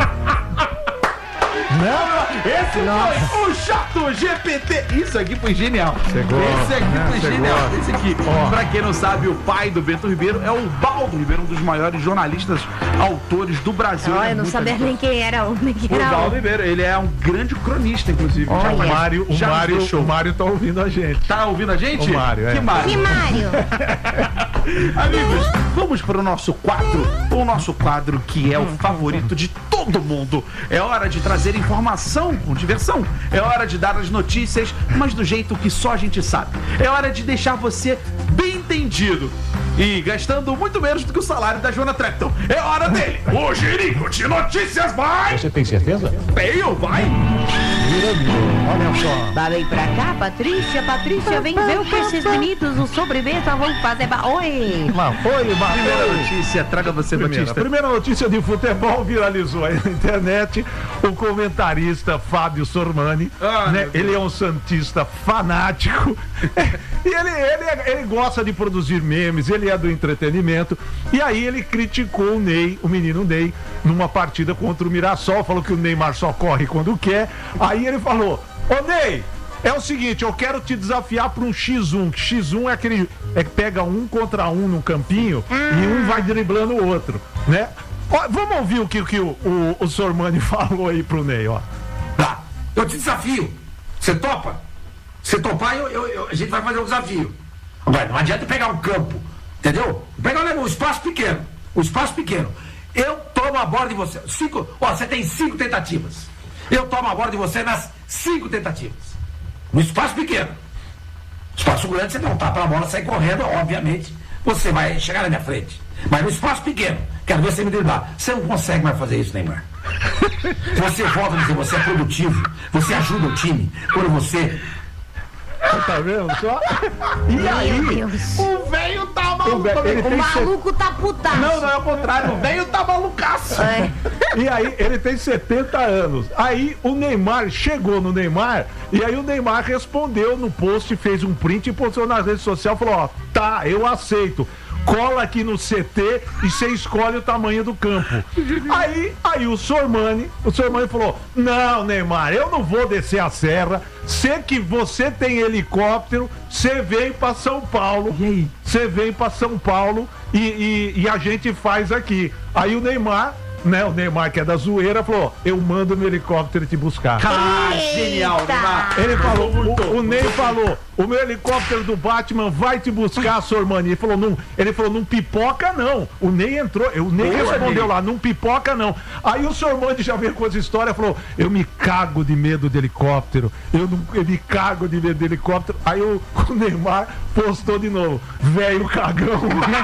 Não, Esse foi o Chato G P T. Isso aqui foi genial. Você gosta, Esse aqui né? foi Você genial. gosta. Esse aqui, Ó. pra quem não sabe, o pai do Bento Ribeiro é o Baldo Ribeiro, um dos maiores jornalistas autores do Brasil. Olha, Ele é eu não muito sabia habituado. nem quem era um, nem quem O era Val outro. Ribeiro, ele é um grande cronista, inclusive. Olha. Já O Mário, o já nos Mário, deixou. o Mário tá ouvindo a gente. Tá ouvindo a gente? O Mário, é. Que Mário? Que Mário? Amigos, vamos para o nosso quadro, o nosso quadro que é o favorito de todo mundo. É hora de trazer informação com diversão. É hora de dar as notícias, mas do jeito que só a gente sabe. É hora de deixar você bem entendido. E gastando muito menos do que o salário da Joana Trepton. É hora dele. O Girico de Notícias vai! Você tem certeza? Tenho, vai! Olha só. Vai vem pra cá, Patrícia. Patrícia, vem ver o que esses meninos no sobremesa vão fazer. ba- Oi! Lá, oi, Marcos. Primeira notícia, traga você, Primeira, Batista. primeira notícia de futebol viralizou aí na internet. O comentarista Fábio Sormani, Ah, né? meu Deus. Ele é um santista fanático. E ele, ele, ele gosta de produzir memes, ele é do entretenimento. E aí ele criticou o Ney, o menino Ney, numa partida contra o Mirassol. Falou que o Neymar só corre quando quer. Aí ele falou: ô Ney, é o seguinte, eu quero te desafiar para um xis um. xis um é aquele é que pega um contra um no campinho e um vai driblando o outro, né? Ó, vamos ouvir o que, que o, o, o Sormani falou aí pro Ney, ó. Tá, eu te desafio. Você topa? Se topar, eu, eu- eu- a gente vai fazer um desafio. Agora, não adianta pegar um campo, entendeu? Pegar um espaço pequeno. Um espaço pequeno. Eu tomo a bola de você. Cinco, ó, você tem cinco tentativas. Eu tomo a bola de você nas cinco tentativas. No espaço pequeno. Espaço grande, você não tapa a bola, sai correndo, obviamente. Você vai chegar na minha frente. Mas no espaço pequeno, quero ver você me driblar. Você não consegue mais fazer isso, Neymar. Você volta a dizer, você é produtivo, você ajuda o time. Quando você. Tá vendo só? E aí, Meu Deus. O velho tá o maluco. Be- ele O tem maluco tá putaço. Não, não é o contrário. O velho tá malucaço. É. E aí, ele tem setenta anos. Aí o Neymar chegou no Neymar e aí o Neymar respondeu no post, fez um print e postou nas redes sociais, falou: ó, tá, eu aceito. Cola aqui no C T e você escolhe o tamanho do campo. Aí, aí o Sormani, o Sormani falou: não, Neymar, eu não vou descer a serra. Sei que você tem helicóptero, você vem pra São Paulo. E aí? Você vem pra São Paulo e, e, e a gente faz aqui. Aí o Neymar, né? O Neymar, que é da zoeira, falou: eu mando meu helicóptero te buscar. Ah, genial, Eita. Neymar. Ele falou, o, o Ney falou: o meu helicóptero do Batman vai te buscar, Sormani. Ele falou: não, ele falou, não pipoca não. O Ney entrou, o Ney Boa, respondeu Ney. lá: não pipoca não. Aí o Sormani já veio com essa história, falou: eu me cago de medo de helicóptero. Eu, não, eu me cago de medo de helicóptero. Aí o, o Neymar postou de novo: velho cagão.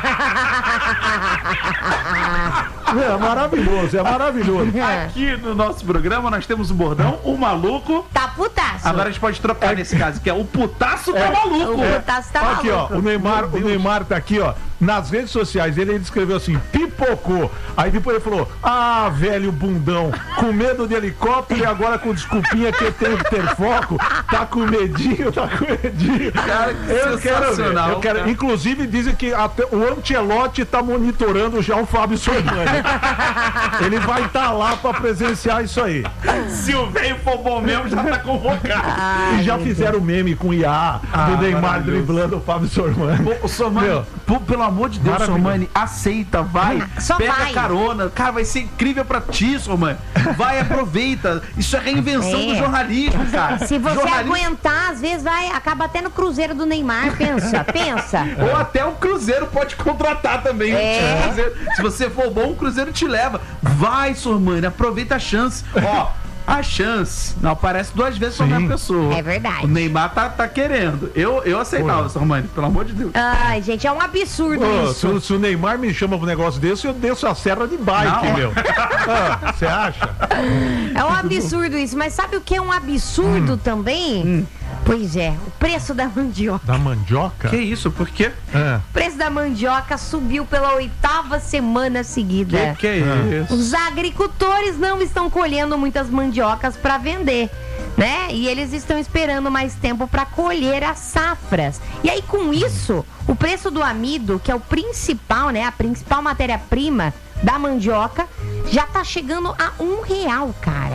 É maravilhoso, é maravilhoso. Aqui no nosso programa nós temos o bordão, o maluco. Tá putaço. Agora a gente pode trocar nesse caso, que é o putaço tá maluco. O putaço tá Aqui, ó, maluco. o Neymar, Meu o Deus. Neymar tá aqui, ó, nas redes sociais. Ele, ele escreveu assim: pipocou. Aí depois ele falou: ah, velho bundão, com medo de helicóptero e agora com desculpinha que eu tenho que ter foco. Tá com medinho, tá com medinho. Cara, que eu quero ver. sensacional, Eu quero, cara. inclusive dizem que até o Ancelotti tá monitorando já o Fábio Sormani. Ele vai estar lá pra presenciar isso aí. Se o velho for bom mesmo, já tá convocado. E já fizeram meme com o I A Ah, do Neymar maravilhoso. driblando o Fábio Sormani. Pô, Sormani, Meu, pô, pelo amor de Deus, maravilhoso. Sormani, aceita, vai, Só pega vai. carona, cara, vai ser incrível pra ti, Sormani. Vai, aproveita. Isso é reinvenção É. do jornalismo, cara. Se você Jornalismo- aguentar, às vezes vai acaba até no Cruzeiro do Neymar. Pensa, pensa. Ou até o Cruzeiro pode contratar também. É. O Cruzeiro- se você for bom, o Cruzeiro te leva. Vai, Sormani, aproveita a chance. Ó, a chance não aparece duas vezes só na Sim. pessoa. É verdade. O Neymar tá, tá querendo. Eu, eu aceitava, Pô. Sormani, pelo amor de Deus. Ai, gente, é um absurdo Ô, isso. se, se o Neymar me chama pra um negócio desse, eu desço a serra de bike, Não. meu. Ah, Você acha? É um absurdo isso. Mas sabe o que é um absurdo também? Pois é, o preço da mandioca. Da mandioca? Que isso, por quê? Ah, O preço da mandioca subiu pela oitava semana seguida. Que que é isso? Os agricultores não estão colhendo muitas mandiocas para vender, né? E eles estão esperando mais tempo para colher as safras. E aí, com isso, o preço do amido, que é o principal, né? A principal matéria-prima da mandioca, já tá chegando a um real, cara.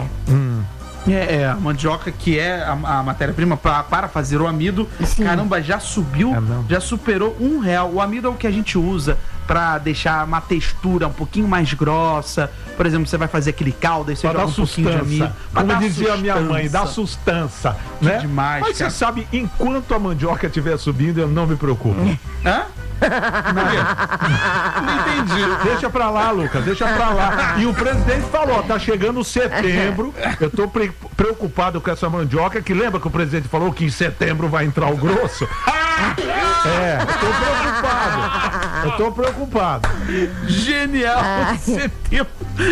É, é, a mandioca que é a, a matéria-prima pra- para fazer o amido, Sim. caramba, já subiu, É, não. já superou um real. O amido é o que a gente usa pra deixar uma textura um pouquinho mais grossa. Por exemplo, você vai fazer aquele caldo e você Pra joga dar um pouquinho de amido. sustância. Pra Como dar dizia a minha mãe, dá sustância. sustância. Né? demais, Mas cara. você sabe, enquanto a mandioca estiver subindo, eu não me preocupo. Hã? Não entendi. Deixa pra lá, Lucas, deixa pra lá. E o presidente falou, tá chegando setembro, eu tô pre- preocupado com essa mandioca, que lembra que o presidente falou que em setembro vai entrar o grosso? É, eu tô preocupado. Eu tô preocupado. Genial! Setembro.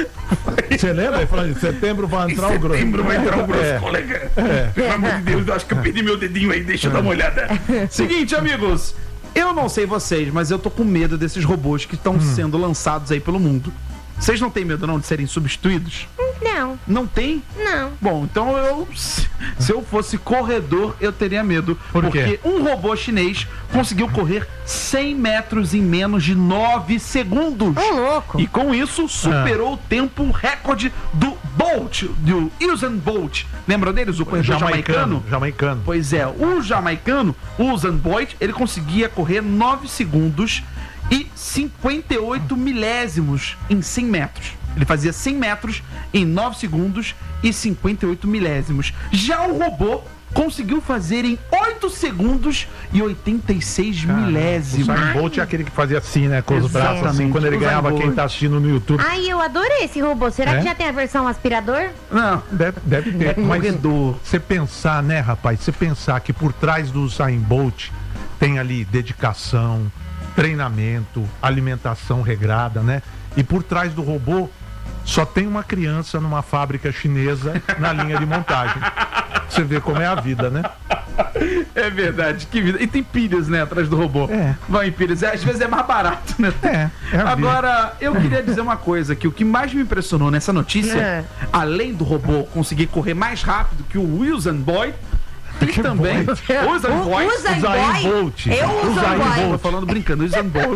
Você lembra? Ele falou, em setembro vai entrar o grosso. Setembro vai entrar o grosso, É. colega. É. Pelo amor de Deus, eu acho que eu perdi meu dedinho aí, deixa eu dar uma olhada. Seguinte, amigos, eu não sei vocês, mas eu tô com medo desses robôs que estão sendo lançados aí pelo mundo. Vocês não têm medo não de serem substituídos? Não. Não tem? Não. Bom, então eu, se se eu fosse corredor, eu teria medo. Por porque quê? um robô chinês conseguiu correr cem metros em menos de nove segundos. Ô, louco. E com isso, superou o tempo recorde do Bolt, do Usain Bolt. Lembram deles? O corredor jamaicano? Jamaicano. Jamaicano. Pois é, o jamaicano, o Usain Bolt, ele conseguia correr nove segundos e cinquenta e oito milésimos em cem metros. Ele fazia cem metros em nove segundos e cinquenta e oito milésimos. Já o robô conseguiu fazer em oito segundos e oitenta e seis milésimos. O Usain Bolt é aquele que fazia assim, né? Com os braços assim, Exatamente. quando ele Usain ganhava quem Bolt. tá assistindo no YouTube. Ai, eu adorei esse robô. Será É? que já tem a versão aspirador? Não. Deve, deve ter, É mas corredor. você pensar, né, rapaz? Você pensar que por trás do Usain Bolt tem ali dedicação, treinamento, alimentação regrada, né? E por trás do robô só tem uma criança numa fábrica chinesa na linha de montagem. Você vê como é a vida, né? É verdade, que vida. E tem pilhas, né, atrás do robô. É. Vai em pilhas. É, às vezes é mais barato, né? É, é a vida. Agora, eu queria dizer uma coisa, que o que mais me impressionou nessa notícia, É. além do robô conseguir correr mais rápido que o Usain Bolt, tem Que também Bolt? Usain O- Bolt. Usain Usain Boy? Bolt. Eu uso Usain Boy. Tô Bolt. falando brincando, Usain Bolt.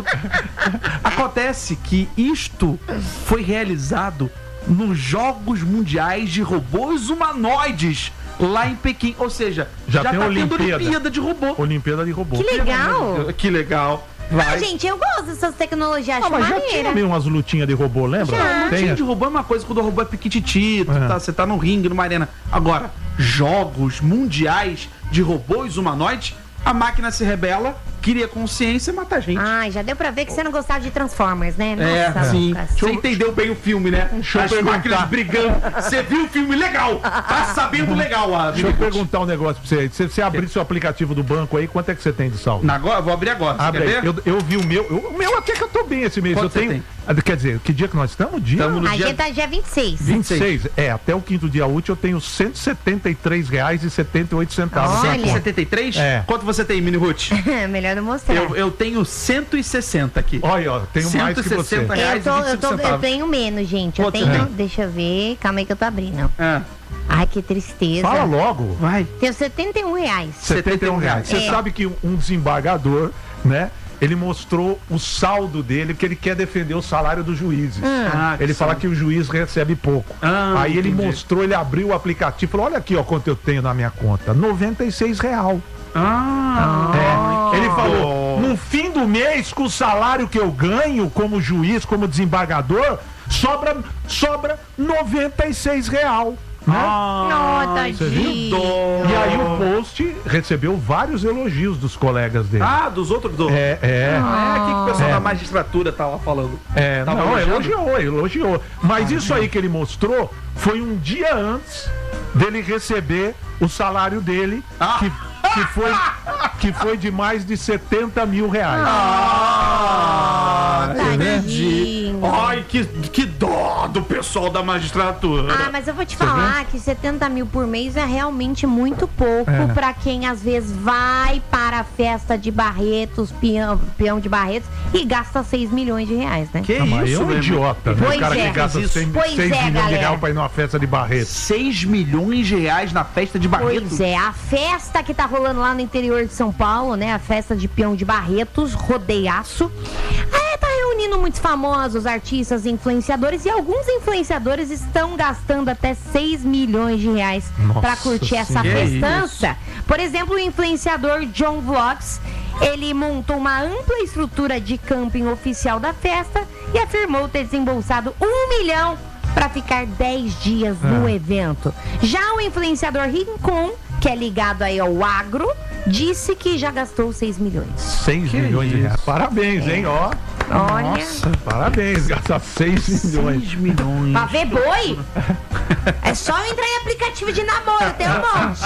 Acontece que isto foi realizado nos Jogos Mundiais de Robôs Humanoides lá em Pequim. Ou seja, Já já, tem tá tendo Olimpíada. Olimpíada de robô. Olimpíada de robô. Que legal. Que legal. Vai. Ah, gente, eu gosto dessas tecnologias, Ah, acho mas já tinha maneira. meio umas lutinhas de robô, lembra? Já. Tem, Time de robô é uma coisa, quando o robô é piquititito, É. tá, você tá no ringue, numa arena. Agora, jogos mundiais de robôs humanoides, a máquina se rebela, cria consciência e mata a gente. Ai, já deu pra ver que você não gostava de Transformers, né? É, Nossa, sim. Lucas. Você entendeu bem o filme, né? Deixa eu As perguntar. máquinas brigando. Você viu o filme legal. Tá sabendo legal. A Deixa eu perguntar um negócio pra você aí. Se você abrir seu aplicativo do banco aí, quanto é que você tem de saldo? Na, agora, vou abrir agora. Você Abre quer aí. ver? Eu, eu vi o meu. eu- o meu até que eu tô bem esse mês. Quanto eu você tenho. tem? Ah, Quer dizer, que dia que nós estamos? Dia Tamo no A dia gente tá dia vinte e seis. vinte e seis. É, até o quinto dia útil eu tenho cento e setenta e três reais e setenta e oito centavos. Olha. cento e setenta e três? É. Quanto você tem, Mini Ruth? Melhor não mostrar. eu, eu tenho cento e sessenta aqui. Olha, ó, tenho mais que você. cento e sessenta reais. Eu, tô, e eu, tô, vinte e cinco eu centavos. tenho menos, gente. Eu Quanto você tenho. tem? Deixa eu ver. Calma aí que eu tô abrindo. Ah, Ai, que tristeza. Fala logo. vai. Tenho setenta e um reais. setenta e um reais. Você É. sabe que um desembargador, né? Ele mostrou o saldo dele, que ele quer defender o salário dos juízes. Ah, que ele fala saldo. que o juiz recebe pouco. Ah, Aí ele entendi. mostrou, ele abriu o aplicativo e falou: olha aqui, ó, quanto eu tenho na minha conta. noventa e seis real. Ah, É. Ele falou: no fim do mês, com o salário que eu ganho como juiz, como desembargador, sobra, sobra noventa e seis real. Né? Não, Você viu? tadinho. E aí o post recebeu vários elogios dos colegas dele. Ah, dos outros do. É, é. Ah, é, o que, que o pessoal É. da magistratura tava falando? É, Tava não, elogiando? elogiou, elogiou. Mas isso aí que ele mostrou foi um dia antes dele receber o salário dele, Ah. que, que, foi, que foi de mais de setenta mil reais. Ah, Tadinho. Ai, que, que dó do pessoal da magistratura. Ah, mas eu vou te falar que setenta mil por mês é realmente muito pouco É. pra quem às vezes vai para a festa de Barretos, peão, peão de Barretos, e gasta seis milhões de reais, né? Que Ah, mas isso, é um meu irmão? idiota, né? Pois O cara é. que gasta Isso. seis Pois milhões é, de galera. reais pra ir numa festa de Barreto. seis milhões de reais na festa de Barreto. Pois é, a festa que tá rolando lá no interior de São Paulo, né? A festa de peão de Barretos, rodeiaço. É, tá reunindo muitos famosos, artistas, influenciadores, e alguns influenciadores estão gastando até seis milhões de reais Nossa pra curtir essa Senhora. Que festança. Por exemplo, o influenciador John Vlogs, Ele montou uma ampla estrutura de camping oficial da festa e afirmou ter desembolsado um milhão para ficar dez dias no evento. Já o influenciador Rincon, que é ligado aí ao agro, disse que já gastou seis milhões. seis milhões de reais. Parabéns, hein, ó. Olha. Nossa, parabéns, gastar seis milhões. seis milhões. Pra ver boi? É só entrar em aplicativo de namoro, tem um monte.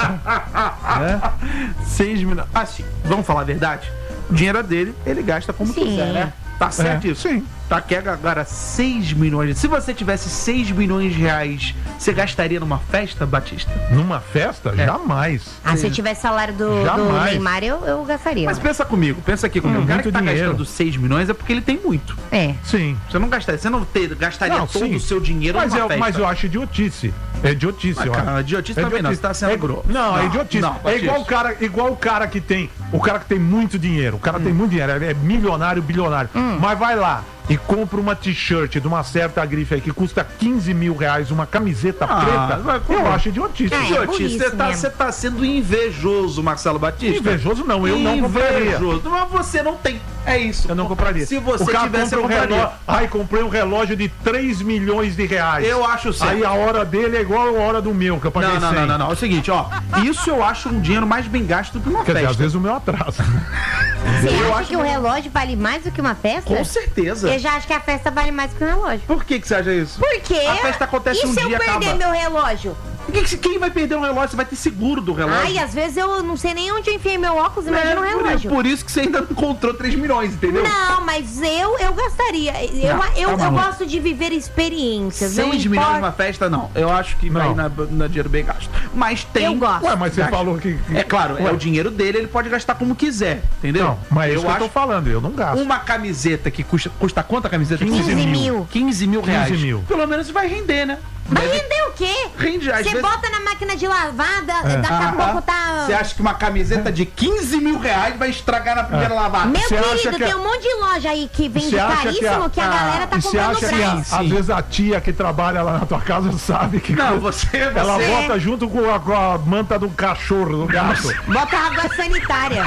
É? seis milhões. Assim, vamos falar a verdade? O dinheiro é dele, ele gasta como Sim. quiser, né? Tá certo É, isso? sim. Tá, quer agora seis milhões. Se você tivesse seis milhões de reais, você gastaria numa festa, Batista? Numa festa? É. Jamais. Ah, se tivesse salário do, do Jamais. Neymar, eu, eu gastaria. Mas pensa comigo, pensa aqui comigo. Hum, o cara muito que tá dinheiro. gastando seis milhões é porque ele tem muito. É. Sim. Você não gastaria, você não ter, gastaria Não, todo sim. o seu dinheiro Mas, numa eu, festa. mas eu acho idiotice. É idiotice, Mas, eu cara, acho. idiotice É também não, você tá sendo É- grosso. Não, é Não, idiotice. não, é igual o Batista. cara, igual o cara que tem, o cara que tem muito dinheiro. O cara tem muito dinheiro, ele é milionário, bilionário. Mas vai lá e compra uma t-shirt de uma certa grife aí que custa quinze mil reais, uma camiseta Ah, preta. vai, como? Eu acho idiotice. É, Idiotice, você tá, mesmo. você tá sendo invejoso, Marcelo Batista. Invejoso não, eu não compraria. Invejoso. Mas você não tem. É isso. Eu não compraria. Se você o cara tivesse, eu compra um compraria. relógio. Ai, comprei um relógio de três milhões de reais. Eu acho certo. Aí a hora dele é igual a hora do meu, que eu paguei Não, não, cem. não, não, não. É o seguinte, ó. Isso eu acho um dinheiro mais bem gasto do que uma Quer dizer, festa. às vezes o meu atrasa. Você Eu acha acho que o relógio vale mais do que uma festa? Com certeza. Eu já acho que a festa vale mais do que o relógio. Por que, que você acha isso? Por quê? A festa acontece e um se dia eu perder acaba. meu relógio? Quem, quem vai perder um relógio? Você vai ter seguro do relógio. Ai, às vezes eu não sei nem onde eu enfiei meu óculos, imagina um É, por, relógio. por isso que você ainda não encontrou três milhões, entendeu? Não, mas eu, eu gastaria. Eu, Não, eu, tá eu maluco. gosto de viver experiências. não seis milhões importa. numa festa, não. Eu acho que vai Não. na, na dinheiro bem gasto. Mas tem. Eu gosto. Ué, mas você Gasta. falou que. que- É claro, é Ué. o dinheiro dele, ele pode gastar como quiser, entendeu? Não, mas é eu isso que eu acho tô falando, eu não gasto. uma camiseta que custa. Custa quanto a camiseta? quinze mil. quinze mil reais. quinze mil. Pelo menos vai render, né? Vai Deve- render o quê? Rende, às Você vezes- bota na máquina de lavada, É. daqui a Ah, pouco tá. Você acha que uma camiseta de quinze mil reais vai estragar na primeira lavada? Meu Você acha querido, que tem a- um monte de loja aí que vende Você acha caríssimo que que a- a, Ah, galera tá E você comprando acha que grátis. a- às sim. vezes a tia que trabalha lá na tua casa sabe que Não, você- ela você- bota junto com a, com a manta do cachorro, do gato. Bota água sanitária.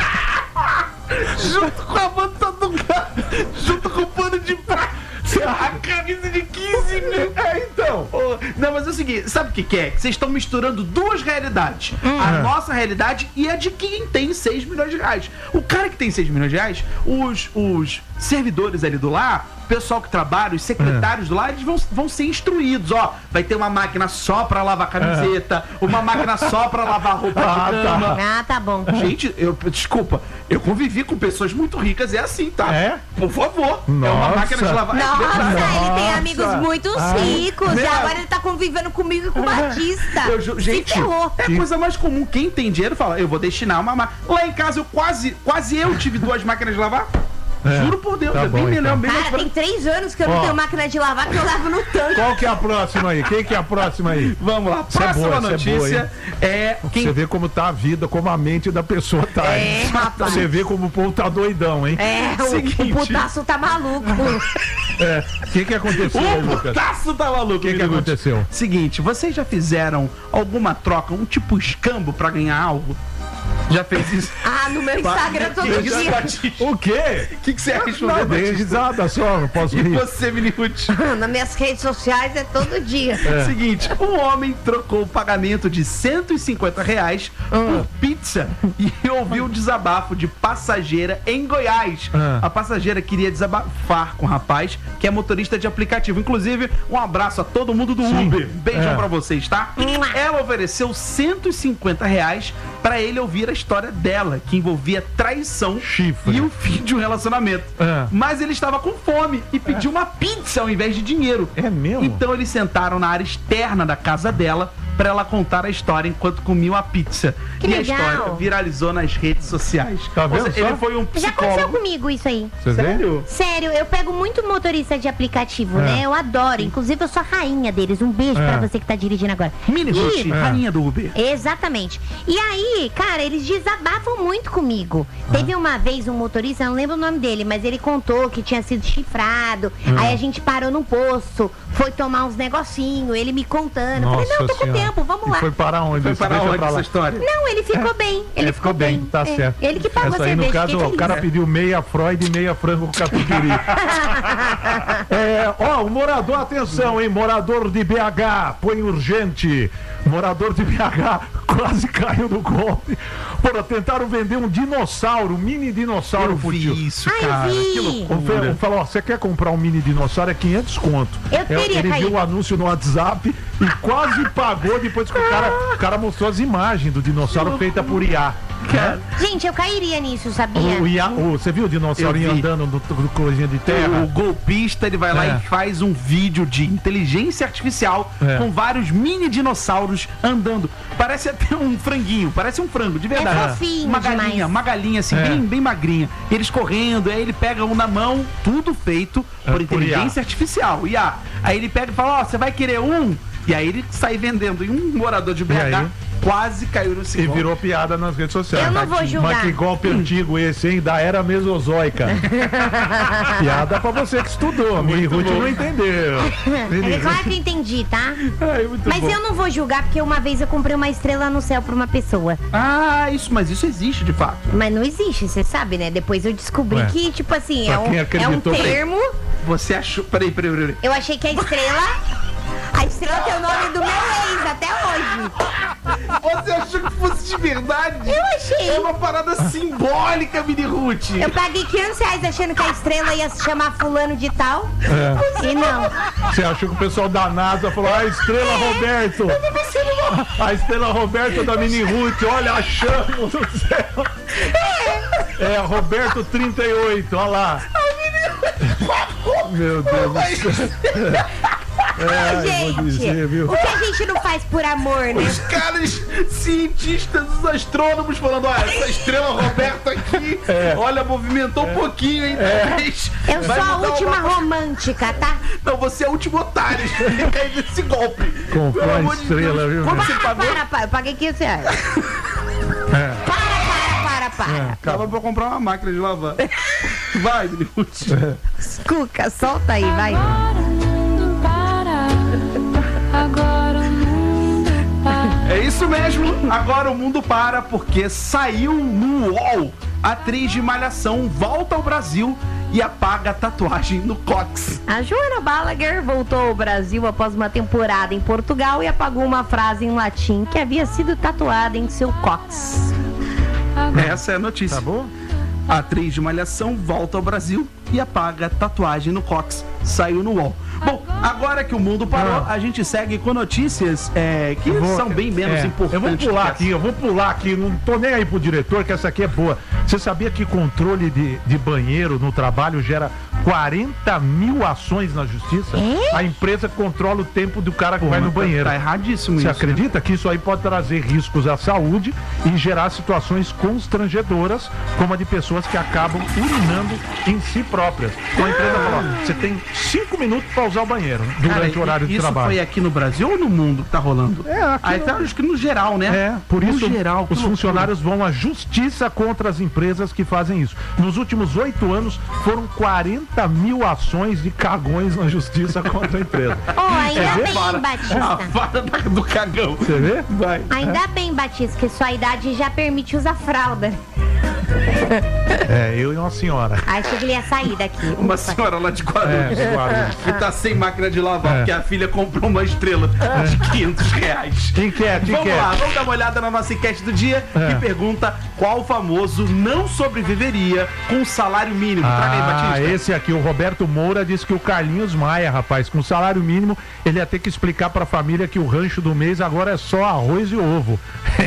Junto com a manta do gato, junto com o pano de prato. A camisa de quinze mil. É, então. Ô, não, mas é o seguinte, sabe o que, que é? Que vocês estão misturando duas realidades. A nossa realidade e a de quem tem seis milhões de reais. O cara que tem seis milhões de reais, os, os servidores ali do lar, o pessoal que trabalha, os secretários do lar, eles vão, vão ser instruídos. Ó, vai ter uma máquina só pra lavar camiseta, uma máquina só pra lavar roupa Ah, de tá. cama. Ah, tá bom. Gente, eu, desculpa, eu convivi com pessoas muito ricas, é assim, tá? É? Por favor. É uma Nossa. máquina de lavar. É Nossa, verdade. ele tem Nossa. amigos muito Ah. ricos. E Meu- agora ele tá convivendo comigo e com o Batista. Eu ju- gente, Se ferrou. é a coisa mais comum. Quem tem dinheiro fala, eu vou destinar uma máquina. Lá em casa, eu quase, quase eu tive duas máquinas de lavar. É, Juro por Deus, tá é bem bom, melhor, então. bem mais Cara, tem três anos que eu não Ó. tenho máquina de lavar, que eu lavo no tanque. Qual que é a próxima aí? Quem que é a próxima aí? Vamos lá, Essa é próxima boa, essa é notícia boa, hein? é, quem Você vê como tá a vida, como a mente da pessoa tá. É, hein? rapaz. Você vê como o povo tá doidão, hein? É, o, Seguinte. o putaço tá maluco. É. O que que aconteceu aí, O Lucas? putaço tá maluco. O que que Minuto. aconteceu? Seguinte, vocês já fizeram alguma troca, um tipo escambo pra ganhar algo? Já fez isso? Ah, no meu Instagram todo Que isso, dia. Batista? O quê? O que, que você Não, respondeu, dei Batista? risada só, não posso E rir. você, Minute? Nas minhas redes sociais é todo dia. É. Seguinte, um homem trocou o pagamento de cento e cinquenta reais por pizza e ouviu o desabafo de passageira em Goiás. Ah. A passageira queria desabafar com o rapaz, que é motorista de aplicativo. Inclusive, um abraço a todo mundo do Sim. Uber. Beijão É. pra vocês, tá? Ela ofereceu cento e cinquenta reais pra ele ouvir a história dela, que envolvia traição Chifre. e o fim de um relacionamento. É. Mas ele estava com fome e pediu uma pizza ao invés de dinheiro. É mesmo? Então eles sentaram na área externa da casa dela pra ela contar a história enquanto comiam a pizza. Que e legal. a história viralizou nas redes sociais. Tá vendo Ou seja, só? ele foi um Já aconteceu psicólogo. comigo isso aí. Você vê? Sério? Sério, eu pego muito motorista de aplicativo, É. né? Eu adoro. Inclusive, eu sou a rainha deles. Um beijo É. pra você que tá dirigindo agora. Mini Ruth, E- rainha do Uber. Exatamente. E aí, cara, eles desabafam muito comigo. Teve uma vez um motorista, eu não lembro o nome dele, mas ele contou que tinha sido chifrado. Aí a gente parou num posto, foi tomar uns negocinhos, ele me contando. Eu falei, Nossa não, tô com Senhora. tempo, vamos lá. Foi para onde? Foi para Deixa onde pra lá. essa história? Não, ele ficou bem. Ele, Ele ficou bem, tá É, certo. Ele que pagou Essa a aí, no cerveja. caso, fiquei o cara feliz. pediu meia Freud e meia frango com catupiry. É, ó, o morador, atenção, hein? Morador de B H, põe urgente. Morador de B H quase caiu no golpe. Porra, tentaram vender um dinossauro, um mini dinossauro Eu pro vi tio. isso, Ai, cara. vi. Que O loucura. Fe- falou, ó, você quer comprar um mini dinossauro? É quinhentos conto. Eu É, teria ele caído. viu o anúncio no WhatsApp e quase pagou depois que o cara, o cara mostrou as imagens do dinossauro feita por I A. Né? Gente, eu cairia nisso, sabia? O I A o- você viu o dinossaurinho Eu vi. andando no, no coisinha de terra? O golpista, ele vai lá É. e faz um vídeo de inteligência artificial É. com vários mini dinossauros andando. Parece até um franguinho, parece um frango, de verdade. É fofinho uma galinha, demais. uma galinha assim, É. bem, bem magrinha. Eles correndo, aí ele pega um na mão, tudo feito É, por por inteligência artificial, I A. Aí ele pega e fala, ó, você vai querer um? E aí ele sai vendendo. E um morador de B H aí? quase caiu no E segundo. virou piada nas redes sociais. Eu não vou julgar. Mas que golpe antigo esse, hein? Da era mesozoica. Piada pra você que estudou. A minha Ruth não entendeu. É claro que eu entendi, tá? Ai, muito Mas bom. eu não vou julgar porque uma vez eu comprei uma estrela no céu pra uma pessoa. Ah, isso, mas isso existe de fato. Mas não existe, você sabe, né? Depois eu descobri Ué. que, tipo assim, Pra é um, quem é um acreditou, termo. Você achou. Peraí, peraí, peraí. Eu achei que a estrela. A estrela tem o nome do meu ex até hoje. Você achou que fosse de verdade? Eu achei. É uma parada simbólica, Mini Ruth. Eu paguei quinhentos reais achando que a estrela ia se chamar fulano de tal. É. E não. Você achou que o pessoal da NASA falou, ah, Estrela Roberto. A Estrela Roberto da Mini Ruth, olha, achamos no céu. É, Roberto trinta e oito, olha lá. Meu Deus do céu. É, Ai, vou gente, dizer, viu? o que a gente não faz por amor, né? Os caras cientistas, os astrônomos falando, olha, essa estrela Roberta aqui, É. olha, movimentou um pouquinho, hein? Mas Eu vai sou a mudar última uma- romântica, tá? Não, você é o último otário. Ele cai nesse golpe. Comprou Pelo a amor de estrela, Deus. viu? Quando você Para, pagou? para, para. Eu paguei quinhentos reais. É. Para, para, para. Tava pra comprar uma máquina de lavar. Vai, Mini Ruth. Cuca, solta aí, vai. Agora o mundo para. É isso mesmo, agora o mundo para porque saiu no U O L. Atriz de Malhação volta ao Brasil e apaga a tatuagem no cóccix. A Joana Balaguer voltou ao Brasil após uma temporada em Portugal e apagou uma frase em latim que havia sido tatuada em seu cóccix. Essa é a notícia. Tá bom? A atriz de Malhação volta ao Brasil e apaga a tatuagem no cóccix. Saiu no U O L. Bom, agora que o mundo parou, Ah. a gente segue com notícias é, que Eu vou- são bem menos é, importantes. Eu vou que pular essa. aqui, eu vou pular aqui. Não tô nem aí pro diretor, que essa aqui é boa. Você sabia que controle de, de banheiro no trabalho gera quarenta mil ações na justiça? É? A empresa controla o tempo do cara que Pô, vai no mas tá- banheiro. Tá erradíssimo Você isso. acredita que isso aí pode trazer riscos à saúde e gerar situações constrangedoras, como a de pessoas que acabam urinando em si próprias? Então a empresa fala, ó, você tem cinco minutos para usar o banheiro durante Cara, o horário de isso trabalho. foi aqui no Brasil ou no mundo que tá rolando? É, aqui Aí no- tá, acho que no geral, né? É, por no isso geral, que os loucura. funcionários vão à justiça contra as empresas que fazem isso. Nos últimos oito anos, foram quarenta mil ações de cagões na justiça contra a empresa. Oh, ainda É, bem, Vara- Batista. a vara da- do cagão. Você vê? Vai. Ainda bem, Batista, que sua idade já permite usar fralda. É, eu e uma senhora. Aí achei que ele ia sair daqui. Uma Ufa. senhora lá de Guarulhos. É, Guarulhos. Que tá sem máquina de lavar, É. porque a filha comprou uma estrela de quinhentos reais. Enquete, Vamos enquete. lá, vamos dar uma olhada na nossa enquete do dia, É. que pergunta qual famoso não sobreviveria com salário mínimo. Traga aí, Ah, Batista. esse aqui, o Roberto Moura, disse que o Carlinhos Maia, rapaz, com salário mínimo, ele ia ter que explicar pra família que o rancho do mês agora é só arroz e ovo.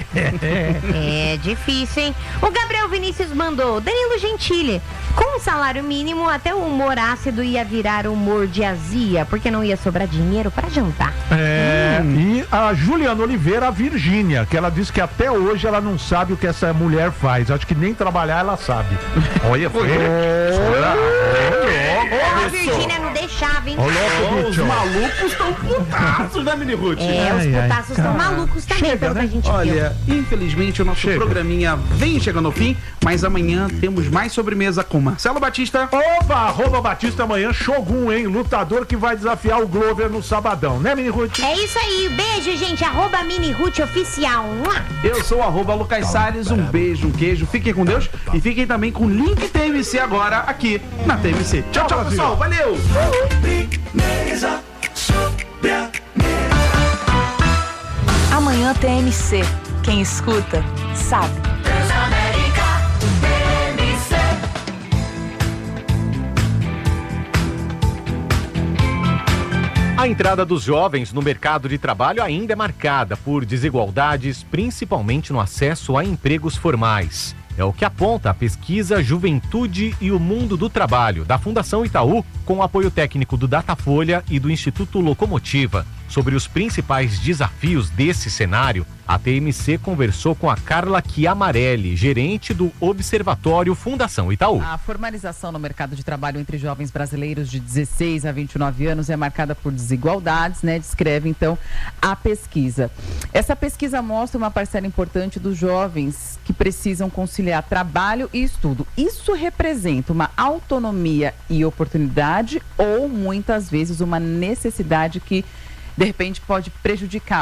É difícil, hein? O Gabriel Vinícius mandou, Danilo Gentili, com um salário mínimo, até o humor ácido ia virar humor de azia, porque não ia sobrar dinheiro pra jantar. É, e a Juliana Oliveira, a Virgínia, que ela disse que até hoje ela não sabe o que essa mulher faz. Acho que nem trabalhar ela sabe. Olha, foi. Ô, a Virgínia, não deixa chave, hein? Oh, os malucos estão putaços, né, Mini Ruth? É, os putaços estão malucos também, Chega, pelo né? que a gente Olha, viu. infelizmente o nosso Chega. programinha vem chegando ao fim, mas amanhã temos mais sobremesa com Marcelo Batista. Opa, arroba Batista amanhã, Shogun, hein? Lutador que vai desafiar o Glover no sabadão, né, Mini Ruth? É isso aí, beijo, gente. Arroba Mini Ruth Oficial. Mua. Eu sou o arroba Lucas Salles, um beijo, um queijo, fiquem com Deus e fiquem também com o link T M C agora aqui na T M C. Tchau, tchau, pessoal, valeu! Mesa sobre a Amanhã T M C. Quem escuta, sabe. Transamérica T M C. A entrada dos jovens no mercado de trabalho ainda é marcada por desigualdades, principalmente no acesso a empregos formais. É o que aponta a pesquisa Juventude e o Mundo do Trabalho, da Fundação Itaú, com o apoio técnico do Datafolha e do Instituto Locomotiva. Sobre os principais desafios desse cenário, a T M C conversou com a Carla Chiamarelli, gerente do Observatório Fundação Itaú. A formalização no mercado de trabalho entre jovens brasileiros de dezesseis a vinte e nove anos é marcada por desigualdades, né? Descreve, então, a pesquisa. Essa pesquisa mostra uma parcela importante dos jovens que precisam conciliar trabalho e estudo. Isso representa uma autonomia e oportunidade ou, muitas vezes, uma necessidade que, de repente, pode prejudicar